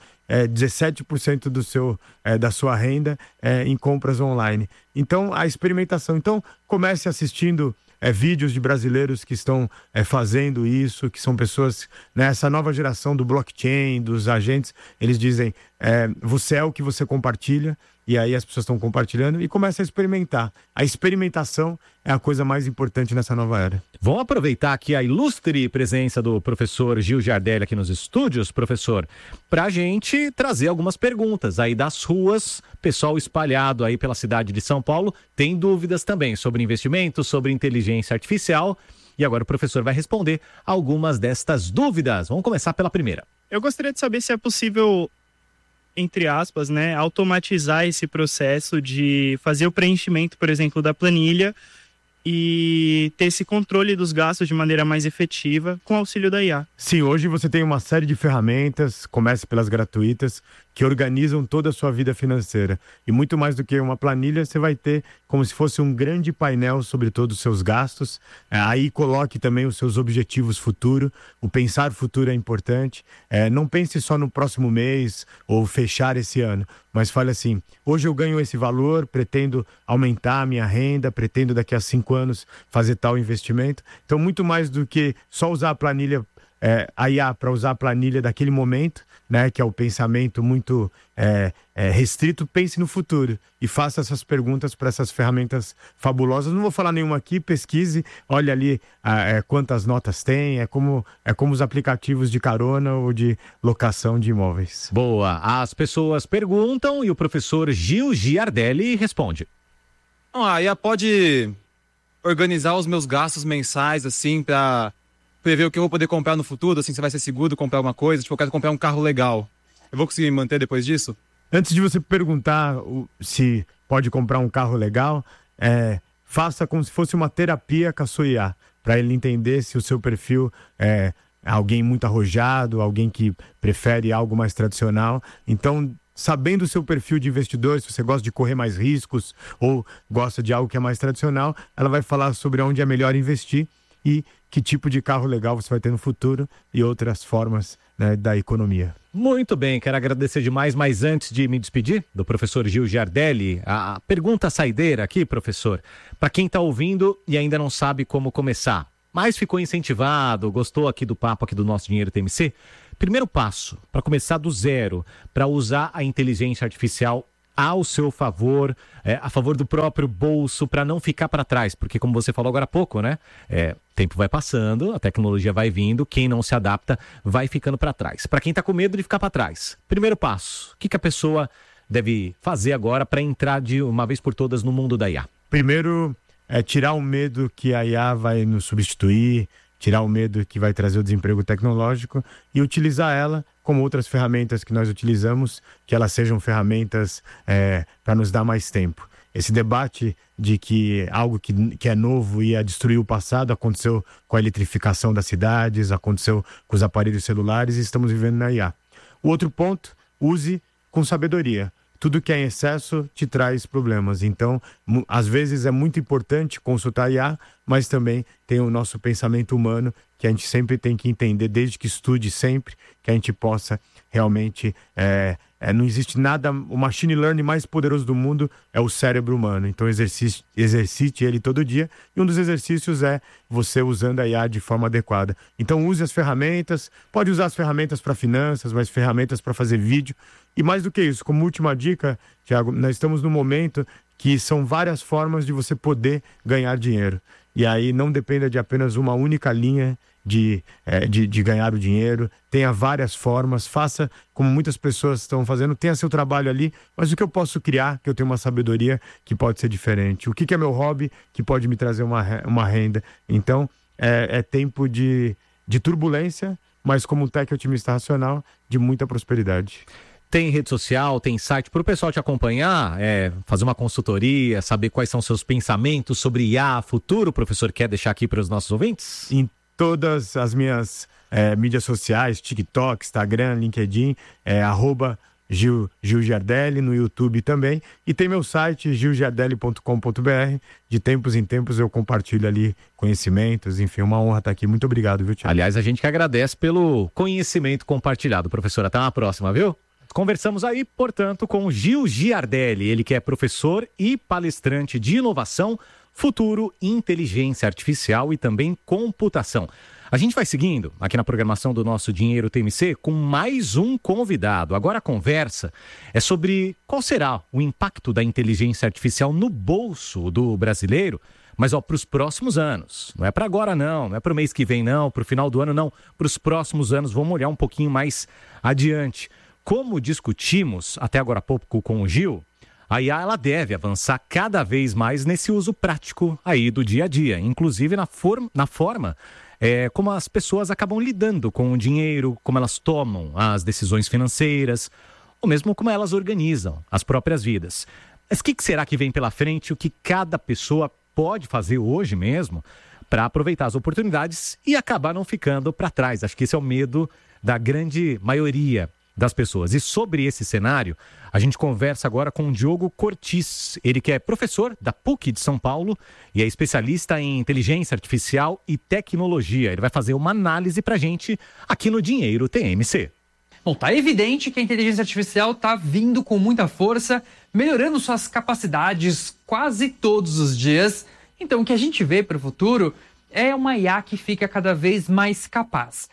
17% da sua renda em compras online. Então, a experimentação. Então, comece assistindo vídeos de brasileiros que estão fazendo isso, que são pessoas, né, essa nova geração do blockchain, dos agentes. Eles dizem: você é o que você compartilha. E aí as pessoas estão compartilhando e começa a experimentar. A experimentação é a coisa mais importante nessa nova era. Vamos aproveitar aqui a ilustre presença do professor Gil Giardelli aqui nos estúdios, professor, para a gente trazer algumas perguntas aí das ruas. Pessoal espalhado aí pela cidade de São Paulo tem dúvidas também sobre investimentos, sobre inteligência artificial. E agora o professor vai responder algumas destas dúvidas. Vamos começar pela primeira. Eu gostaria de saber se é possível, entre aspas, né, automatizar esse processo de fazer o preenchimento, por exemplo, da planilha e ter esse controle dos gastos de maneira mais efetiva com o auxílio da IA. Sim, hoje você tem uma série de ferramentas, comece pelas gratuitas, que organizam toda a sua vida financeira. E muito mais do que uma planilha, você vai ter como se fosse um grande painel sobre todos os seus gastos. Aí coloque também os seus objetivos futuro. O pensar futuro é importante. Não pense só no próximo mês ou fechar esse ano, mas fale assim: hoje eu ganho esse valor, pretendo aumentar a minha renda, pretendo daqui a 5 anos fazer tal investimento. Então, muito mais do que só usar a planilha, a IA para usar a planilha daquele momento, né, que é o pensamento muito restrito, pense no futuro e faça essas perguntas para essas ferramentas fabulosas. Não vou falar nenhuma aqui, pesquise, olha ali quantas notas tem, é como os aplicativos de carona ou de locação de imóveis. Boa, as pessoas perguntam e o professor Gil Giardelli responde. A IA pode organizar os meus gastos mensais, assim, para prever o que eu vou poder comprar no futuro, assim, se vai ser seguro comprar alguma coisa, tipo, eu quero comprar um carro legal. Eu vou conseguir me manter depois disso? Antes de você perguntar se pode comprar um carro legal, faça como se fosse uma terapia com a sua IA, para ele entender se o seu perfil é alguém muito arrojado, alguém que prefere algo mais tradicional. Então, sabendo o seu perfil de investidor, se você gosta de correr mais riscos ou gosta de algo que é mais tradicional, ela vai falar sobre onde é melhor investir e que tipo de carro legal você vai ter no futuro e outras formas, né, da economia. Muito bem, quero agradecer demais, mas antes de me despedir do professor Gil Giardelli, a pergunta saideira aqui, professor, para quem está ouvindo e ainda não sabe como começar, mas ficou incentivado, gostou aqui do papo aqui do nosso Dinheiro TMC, primeiro passo para começar do zero, para usar a inteligência artificial ao seu favor, a favor do próprio bolso, para não ficar para trás, porque como você falou agora há pouco, né? O tempo vai passando, a tecnologia vai vindo, quem não se adapta vai ficando para trás. Para quem está com medo de ficar para trás, primeiro passo, o que a pessoa deve fazer agora para entrar de uma vez por todas no mundo da IA? Primeiro, tirar o medo que a IA vai nos substituir, tirar o medo que vai trazer o desemprego tecnológico e utilizar ela como outras ferramentas que nós utilizamos, que elas sejam ferramentas para nos dar mais tempo. Esse debate de que algo que é novo ia destruir o passado aconteceu com a eletrificação das cidades, aconteceu com os aparelhos celulares e estamos vivendo na IA. O outro ponto, use com sabedoria. Tudo que é em excesso te traz problemas. Então, às vezes é muito importante consultar a IA, mas também tem o nosso pensamento humano, que a gente sempre tem que entender, desde que estude sempre, que a gente possa realmente... não existe nada... O machine learning mais poderoso do mundo é o cérebro humano. Então, exercite ele todo dia. E um dos exercícios é você usando a IA de forma adequada. Então, use as ferramentas. Pode usar as ferramentas para finanças, mas ferramentas para fazer vídeo. E mais do que isso, como última dica, Thiago, nós estamos num momento que são várias formas de você poder ganhar dinheiro. E aí não dependa de apenas uma única linha de ganhar o dinheiro. Tenha várias formas, faça como muitas pessoas estão fazendo, tenha seu trabalho ali, mas o que eu posso criar, que eu tenho uma sabedoria que pode ser diferente? O que é meu hobby que pode me trazer uma renda? Então, é tempo de turbulência, mas como tech otimista racional, de muita prosperidade. Tem rede social, tem site para o pessoal te acompanhar, fazer uma consultoria, saber quais são seus pensamentos sobre IA, futuro, o professor quer deixar aqui para os nossos ouvintes? Em todas as minhas mídias sociais, TikTok, Instagram, LinkedIn, Gil Giardelli, no YouTube também. E tem meu site, gilgiardelli.com.br. De tempos em tempos eu compartilho ali conhecimentos, enfim, uma honra estar aqui. Muito obrigado, viu, Thiago? Aliás, a gente que agradece pelo conhecimento compartilhado. Professor, até uma próxima, viu? Conversamos aí, portanto, com Gil Giardelli, ele que é professor e palestrante de inovação, futuro, inteligência artificial e também computação. A gente vai seguindo aqui na programação do nosso Dinheiro TMC com mais um convidado. Agora a conversa é sobre qual será o impacto da inteligência artificial no bolso do brasileiro, mas para os próximos anos. Não é para agora não é para o mês que vem não, para o final do ano não, para os próximos anos. Vamos olhar um pouquinho mais adiante. Como discutimos até agora há pouco com o Gil, a IA ela deve avançar cada vez mais nesse uso prático aí do dia a dia, inclusive na forma como as pessoas acabam lidando com o dinheiro, como elas tomam as decisões financeiras, ou mesmo como elas organizam as próprias vidas. Mas o que será que vem pela frente, o que cada pessoa pode fazer hoje mesmo para aproveitar as oportunidades e acabar não ficando para trás? Acho que esse é o medo da grande maioria das pessoas. E sobre esse cenário, a gente conversa agora com o Diogo Cortis, ele que é professor da PUC de São Paulo e é especialista em inteligência artificial e tecnologia. Ele vai fazer uma análise pra gente aqui no Dinheiro TMC. Bom, tá evidente que a inteligência artificial tá vindo com muita força, melhorando suas capacidades quase todos os dias. Então, o que a gente vê para o futuro é uma IA que fica cada vez mais capaz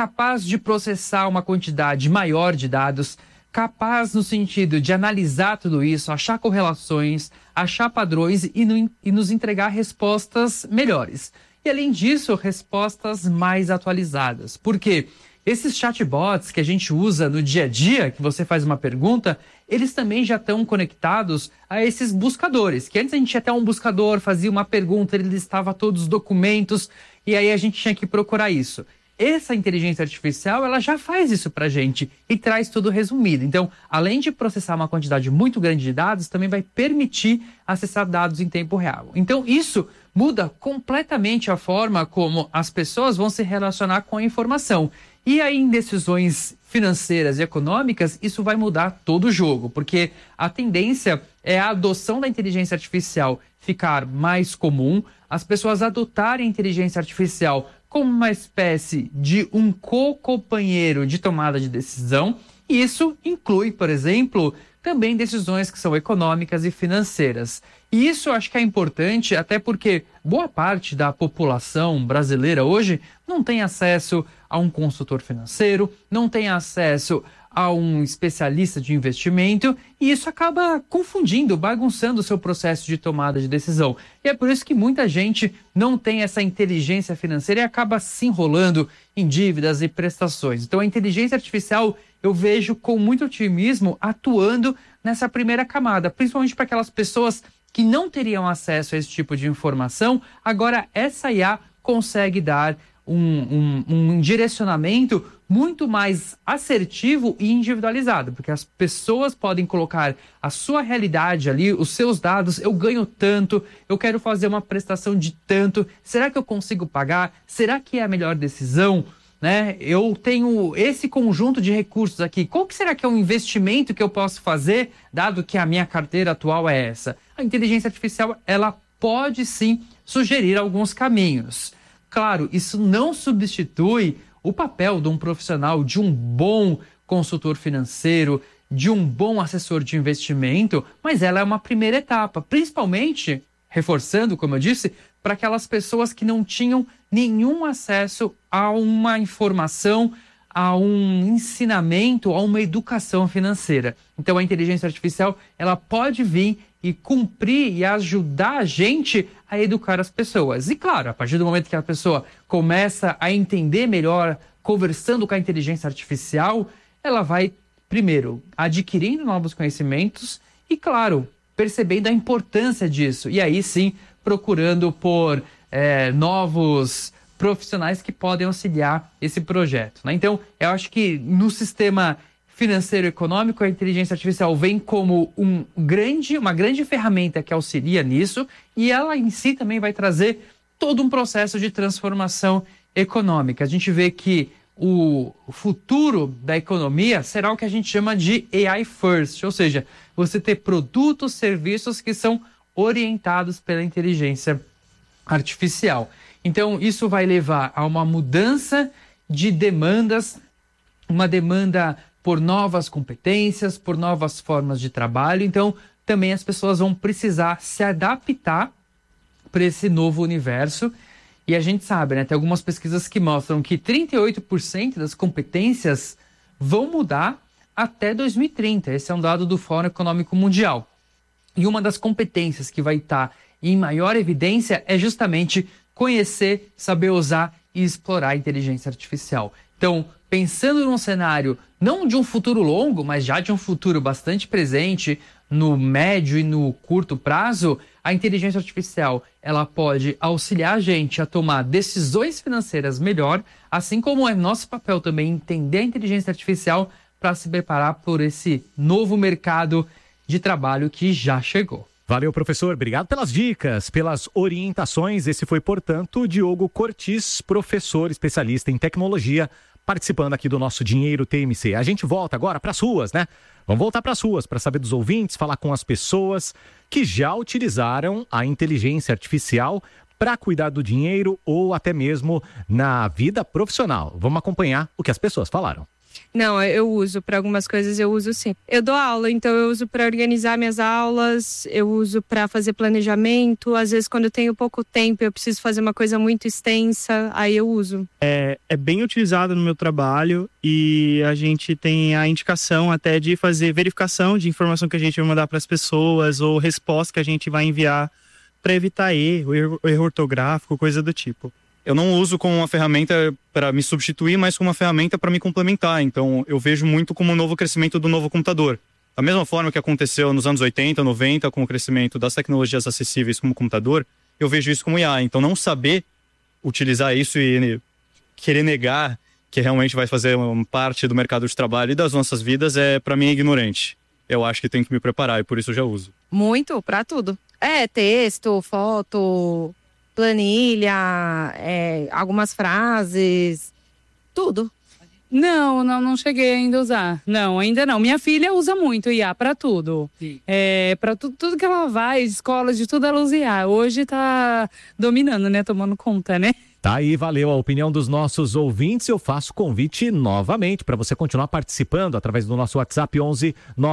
de processar uma quantidade maior de dados, capaz no sentido de analisar tudo isso, achar correlações, achar padrões e nos entregar respostas melhores. E, além disso, respostas mais atualizadas. Porque esses chatbots que a gente usa no dia a dia, que você faz uma pergunta, eles também já estão conectados a esses buscadores, que antes a gente ia até um buscador, fazia uma pergunta, ele listava todos os documentos, e aí a gente tinha que procurar isso. Essa inteligência artificial, ela já faz isso pra gente e traz tudo resumido. Então, além de processar uma quantidade muito grande de dados, também vai permitir acessar dados em tempo real. Então, isso muda completamente a forma como as pessoas vão se relacionar com a informação. E aí, em decisões financeiras e econômicas, isso vai mudar todo o jogo, porque a tendência é a adoção da inteligência artificial ficar mais comum, as pessoas adotarem a inteligência artificial como uma espécie de um co-companheiro de tomada de decisão, e isso inclui, por exemplo, também decisões que são econômicas e financeiras. E isso eu acho que é importante, até porque boa parte da população brasileira hoje não tem acesso a um consultor financeiro, não tem acesso a um especialista de investimento, e isso acaba confundindo, bagunçando o seu processo de tomada de decisão. E é por isso que muita gente não tem essa inteligência financeira e acaba se enrolando em dívidas e prestações. Então a inteligência artificial eu vejo com muito otimismo atuando nessa primeira camada, principalmente para aquelas pessoas que não teriam acesso a esse tipo de informação. Agora essa IA consegue dar um direcionamento muito mais assertivo e individualizado, porque as pessoas podem colocar a sua realidade ali, os seus dados, eu ganho tanto, eu quero fazer uma prestação de tanto, será que eu consigo pagar? Será que é a melhor decisão? Né? Eu tenho esse conjunto de recursos aqui, qual que será que é um investimento que eu posso fazer, dado que a minha carteira atual é essa? A inteligência artificial, ela pode sim sugerir alguns caminhos. Claro, isso não substitui o papel de um profissional, de um bom consultor financeiro, de um bom assessor de investimento, mas ela é uma primeira etapa, principalmente, reforçando, como eu disse, para aquelas pessoas que não tinham nenhum acesso a uma informação, a um ensinamento, a uma educação financeira. Então a inteligência artificial, ela pode vir e cumprir e ajudar a gente a educar as pessoas. E claro, a partir do momento que a pessoa começa a entender melhor, conversando com a inteligência artificial, ela vai, primeiro, adquirindo novos conhecimentos e, claro, percebendo a importância disso. E aí sim, procurando por novos profissionais que podem auxiliar esse projeto, né? Então, eu acho que no sistema financeiro e econômico, a inteligência artificial vem como uma grande ferramenta que auxilia nisso, e ela em si também vai trazer todo um processo de transformação econômica. A gente vê que o futuro da economia será o que a gente chama de AI First, ou seja, você ter produtos, serviços que são orientados pela inteligência artificial. Então, isso vai levar a uma mudança de demandas, uma demanda por novas competências, por novas formas de trabalho. Então, também as pessoas vão precisar se adaptar para esse novo universo. E a gente sabe, né, tem algumas pesquisas que mostram que 38% das competências vão mudar até 2030. Esse é um dado do Fórum Econômico Mundial. E uma das competências que vai estar em maior evidência é justamente conhecer, saber usar e explorar a inteligência artificial. Então, pensando num cenário não de um futuro longo, mas já de um futuro bastante presente, no médio e no curto prazo, a inteligência artificial ela pode auxiliar a gente a tomar decisões financeiras melhor, assim como é nosso papel também entender a inteligência artificial para se preparar por esse novo mercado de trabalho que já chegou. Valeu, professor. Obrigado pelas dicas, pelas orientações. Esse foi, portanto, o Diogo Cortis, professor especialista em tecnologia, participando aqui do nosso Dinheiro TMC. A gente volta agora para as ruas, né? Vamos voltar para as ruas para saber dos ouvintes, falar com as pessoas que já utilizaram a inteligência artificial para cuidar do dinheiro ou até mesmo na vida profissional. Vamos acompanhar o que as pessoas falaram. Não, eu uso para algumas coisas, eu uso sim. Eu dou aula, então eu uso para organizar minhas aulas, eu uso para fazer planejamento. Às vezes, quando eu tenho pouco tempo, eu preciso fazer uma coisa muito extensa, aí eu uso. É bem utilizado no meu trabalho e a gente tem a indicação até de fazer verificação de informação que a gente vai mandar para as pessoas ou resposta que a gente vai enviar para evitar erro ortográfico, coisa do tipo. Eu não uso como uma ferramenta para me substituir, mas como uma ferramenta para me complementar. Então, eu vejo muito como um novo crescimento do novo computador. Da mesma forma que aconteceu nos anos 80, 90, com o crescimento das tecnologias acessíveis como o computador, eu vejo isso como IA. Então, não saber utilizar isso e querer negar que realmente vai fazer parte do mercado de trabalho e das nossas vidas, para mim, é ignorante. Eu acho que tenho que me preparar e por isso eu já uso. Muito, para tudo. Texto, foto, planilha, algumas frases, tudo. Não cheguei ainda a usar. Não, ainda não. Minha filha usa muito IA para tudo. Para tudo que ela vai, escola, de tudo ela usa IA. Hoje tá dominando, né? Tomando conta, né? Tá aí, valeu a opinião dos nossos ouvintes. Eu faço convite novamente para você continuar participando através do nosso WhatsApp 11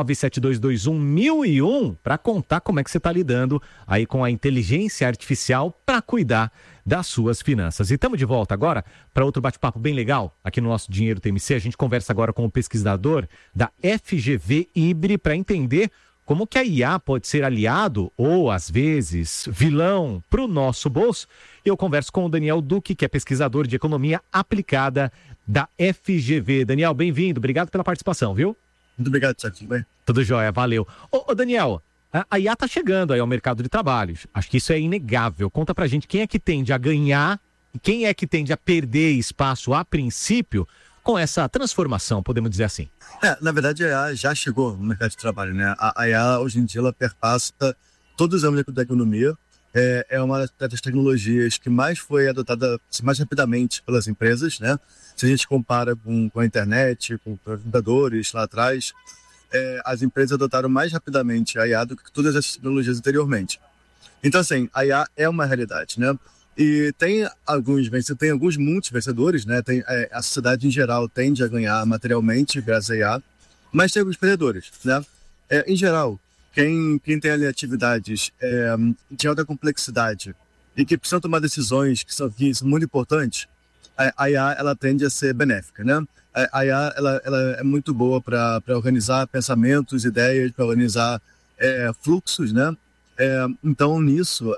97221 1001 para contar como é que você está lidando aí com a inteligência artificial para cuidar das suas finanças. E estamos de volta agora para outro bate-papo bem legal aqui no nosso Dinheiro TMC. A gente conversa agora com o pesquisador da FGV IBRE para entender como que a IA pode ser aliado ou, às vezes, vilão para o nosso bolso. Eu converso com o Daniel Duque, que é pesquisador de economia aplicada da FGV. Daniel, bem-vindo. Obrigado pela participação, viu? Muito obrigado, Thiago. Tudo bem? Tudo jóia, valeu. Ô Daniel, a IA está chegando aí ao mercado de trabalho. Acho que isso é inegável. Conta pra gente quem é que tende a ganhar e quem é que tende a perder espaço a princípio com essa transformação, podemos dizer assim. Na verdade, a IA já chegou no mercado de trabalho, né? A IA, hoje em dia, ela perpassa todos os âmbitos da economia. É uma das tecnologias que mais foi adotada mais rapidamente pelas empresas, né? Se a gente compara com a internet, com os computadores lá atrás, as empresas adotaram mais rapidamente a IA do que todas as tecnologias anteriormente. Então, assim, a IA é uma realidade, né? E tem alguns muitos vencedores, né? A sociedade em geral tende a ganhar materialmente graças à IA, mas tem alguns perdedores, né? Em geral, quem tem ali atividades de alta complexidade e que precisam tomar decisões que são muito importantes, a IA ela tende a ser benéfica, né? A IA ela é muito boa para organizar pensamentos, ideias, para organizar fluxos, né? Então, nisso,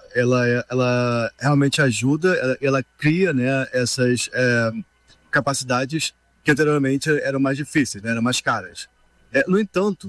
ela realmente ajuda, ela cria, né, essas capacidades que anteriormente eram mais difíceis, né, eram mais caras. No entanto,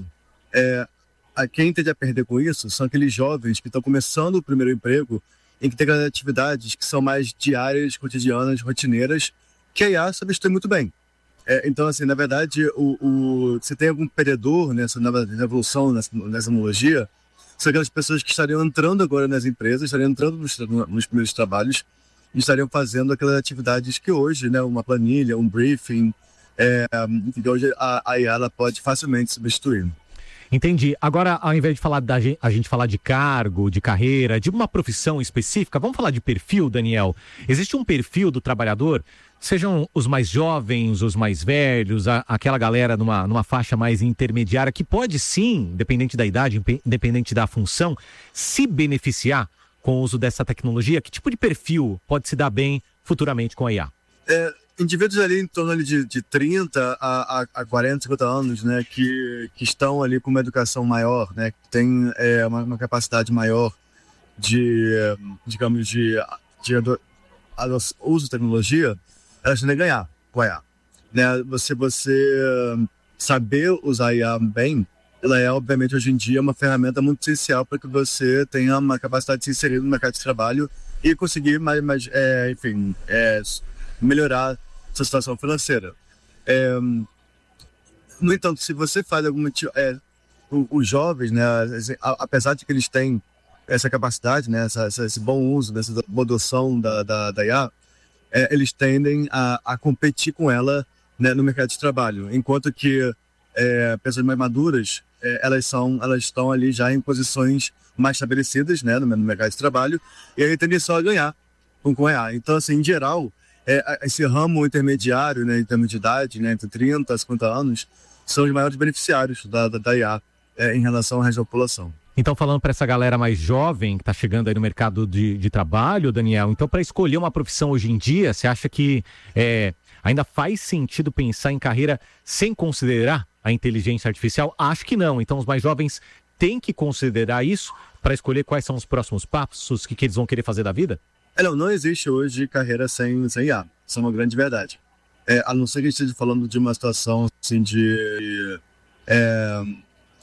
quem tende a perder com isso são aqueles jovens que estão começando o primeiro emprego, em que tem atividades que são mais diárias, cotidianas, rotineiras, que a IA substitui muito bem. Então, assim, na verdade, se tem algum perdedor nessa nova revolução, nessa tecnologia, são aquelas pessoas que estariam entrando agora nas empresas, estariam entrando nos primeiros trabalhos e estariam fazendo aquelas atividades que hoje, né, uma planilha, um briefing, que hoje a IA ela pode facilmente substituir. Entendi. Agora, ao invés de a gente falar de cargo, de carreira, de uma profissão específica, vamos falar de perfil, Daniel. Existe um perfil do trabalhador, sejam os mais jovens, os mais velhos, aquela galera numa faixa mais intermediária, que pode sim, independente da idade, independente da função, se beneficiar com o uso dessa tecnologia? Que tipo de perfil pode se dar bem futuramente com a IA? Indivíduos ali em torno ali de 30 a 40, 50 anos, né, que estão ali com uma educação maior, né, que tem uma capacidade maior de uso de tecnologia, elas tendem a ganhar com a IA. Né? Você saber usar a IA bem, ela é, obviamente, hoje em dia, uma ferramenta muito essencial para que você tenha uma capacidade de se inserir no mercado de trabalho e conseguir melhorar sua situação financeira. No entanto, se você faz algum tipo... os jovens, né, apesar de que eles têm essa capacidade, né, esse bom uso, essa boa adoção da IA, eles tendem a competir com ela, né, no mercado de trabalho, enquanto que pessoas mais maduras, elas estão ali já em posições mais estabelecidas, né, no mercado de trabalho, e aí tendem só a ganhar com a IA. Então, assim, em geral, esse ramo intermediário, né, em termos de idade, né, entre 30 a 50 anos, são os maiores beneficiários da IA em relação ao resto da população. Então, falando para essa galera mais jovem que está chegando aí no mercado de trabalho, Daniel, então para escolher uma profissão hoje em dia, você acha que ainda faz sentido pensar em carreira sem considerar a inteligência artificial? Acho que não. Então, os mais jovens têm que considerar isso para escolher quais são os próximos passos, o que eles vão querer fazer da vida? Não existe hoje carreira sem IA. Isso é uma grande verdade. A não ser que a gente esteja falando de uma situação assim,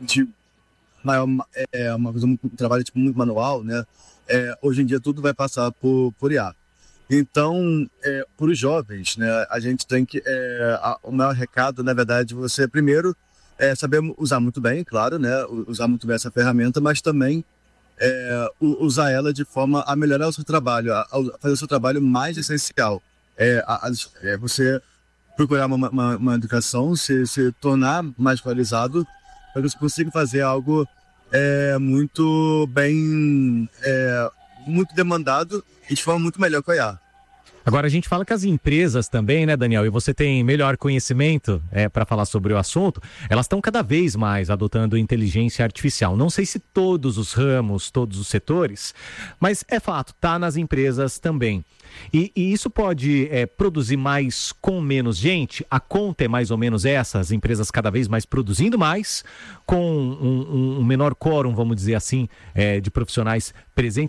um trabalho tipo, muito manual, né? Hoje em dia tudo vai passar por IA. Então, para os jovens, né, a gente tem que... o maior recado, na verdade, você primeiro saber usar muito bem, claro, né? Usar muito bem essa ferramenta, mas também usar ela de forma a melhorar o seu trabalho, a fazer o seu trabalho mais essencial. Você procurar uma educação, se tornar mais qualificado, para que você consiga fazer algo muito bem, muito demandado e de forma muito melhor que a IA. Agora, a gente fala que as empresas também, né, Daniel, e você tem melhor conhecimento para falar sobre o assunto, elas estão cada vez mais adotando inteligência artificial. Não sei se todos os ramos, todos os setores, mas é fato, está nas empresas também. E isso pode produzir mais com menos gente? A conta é mais ou menos essa, as empresas cada vez mais produzindo mais, com um menor quórum, vamos dizer assim, de profissionais presentes.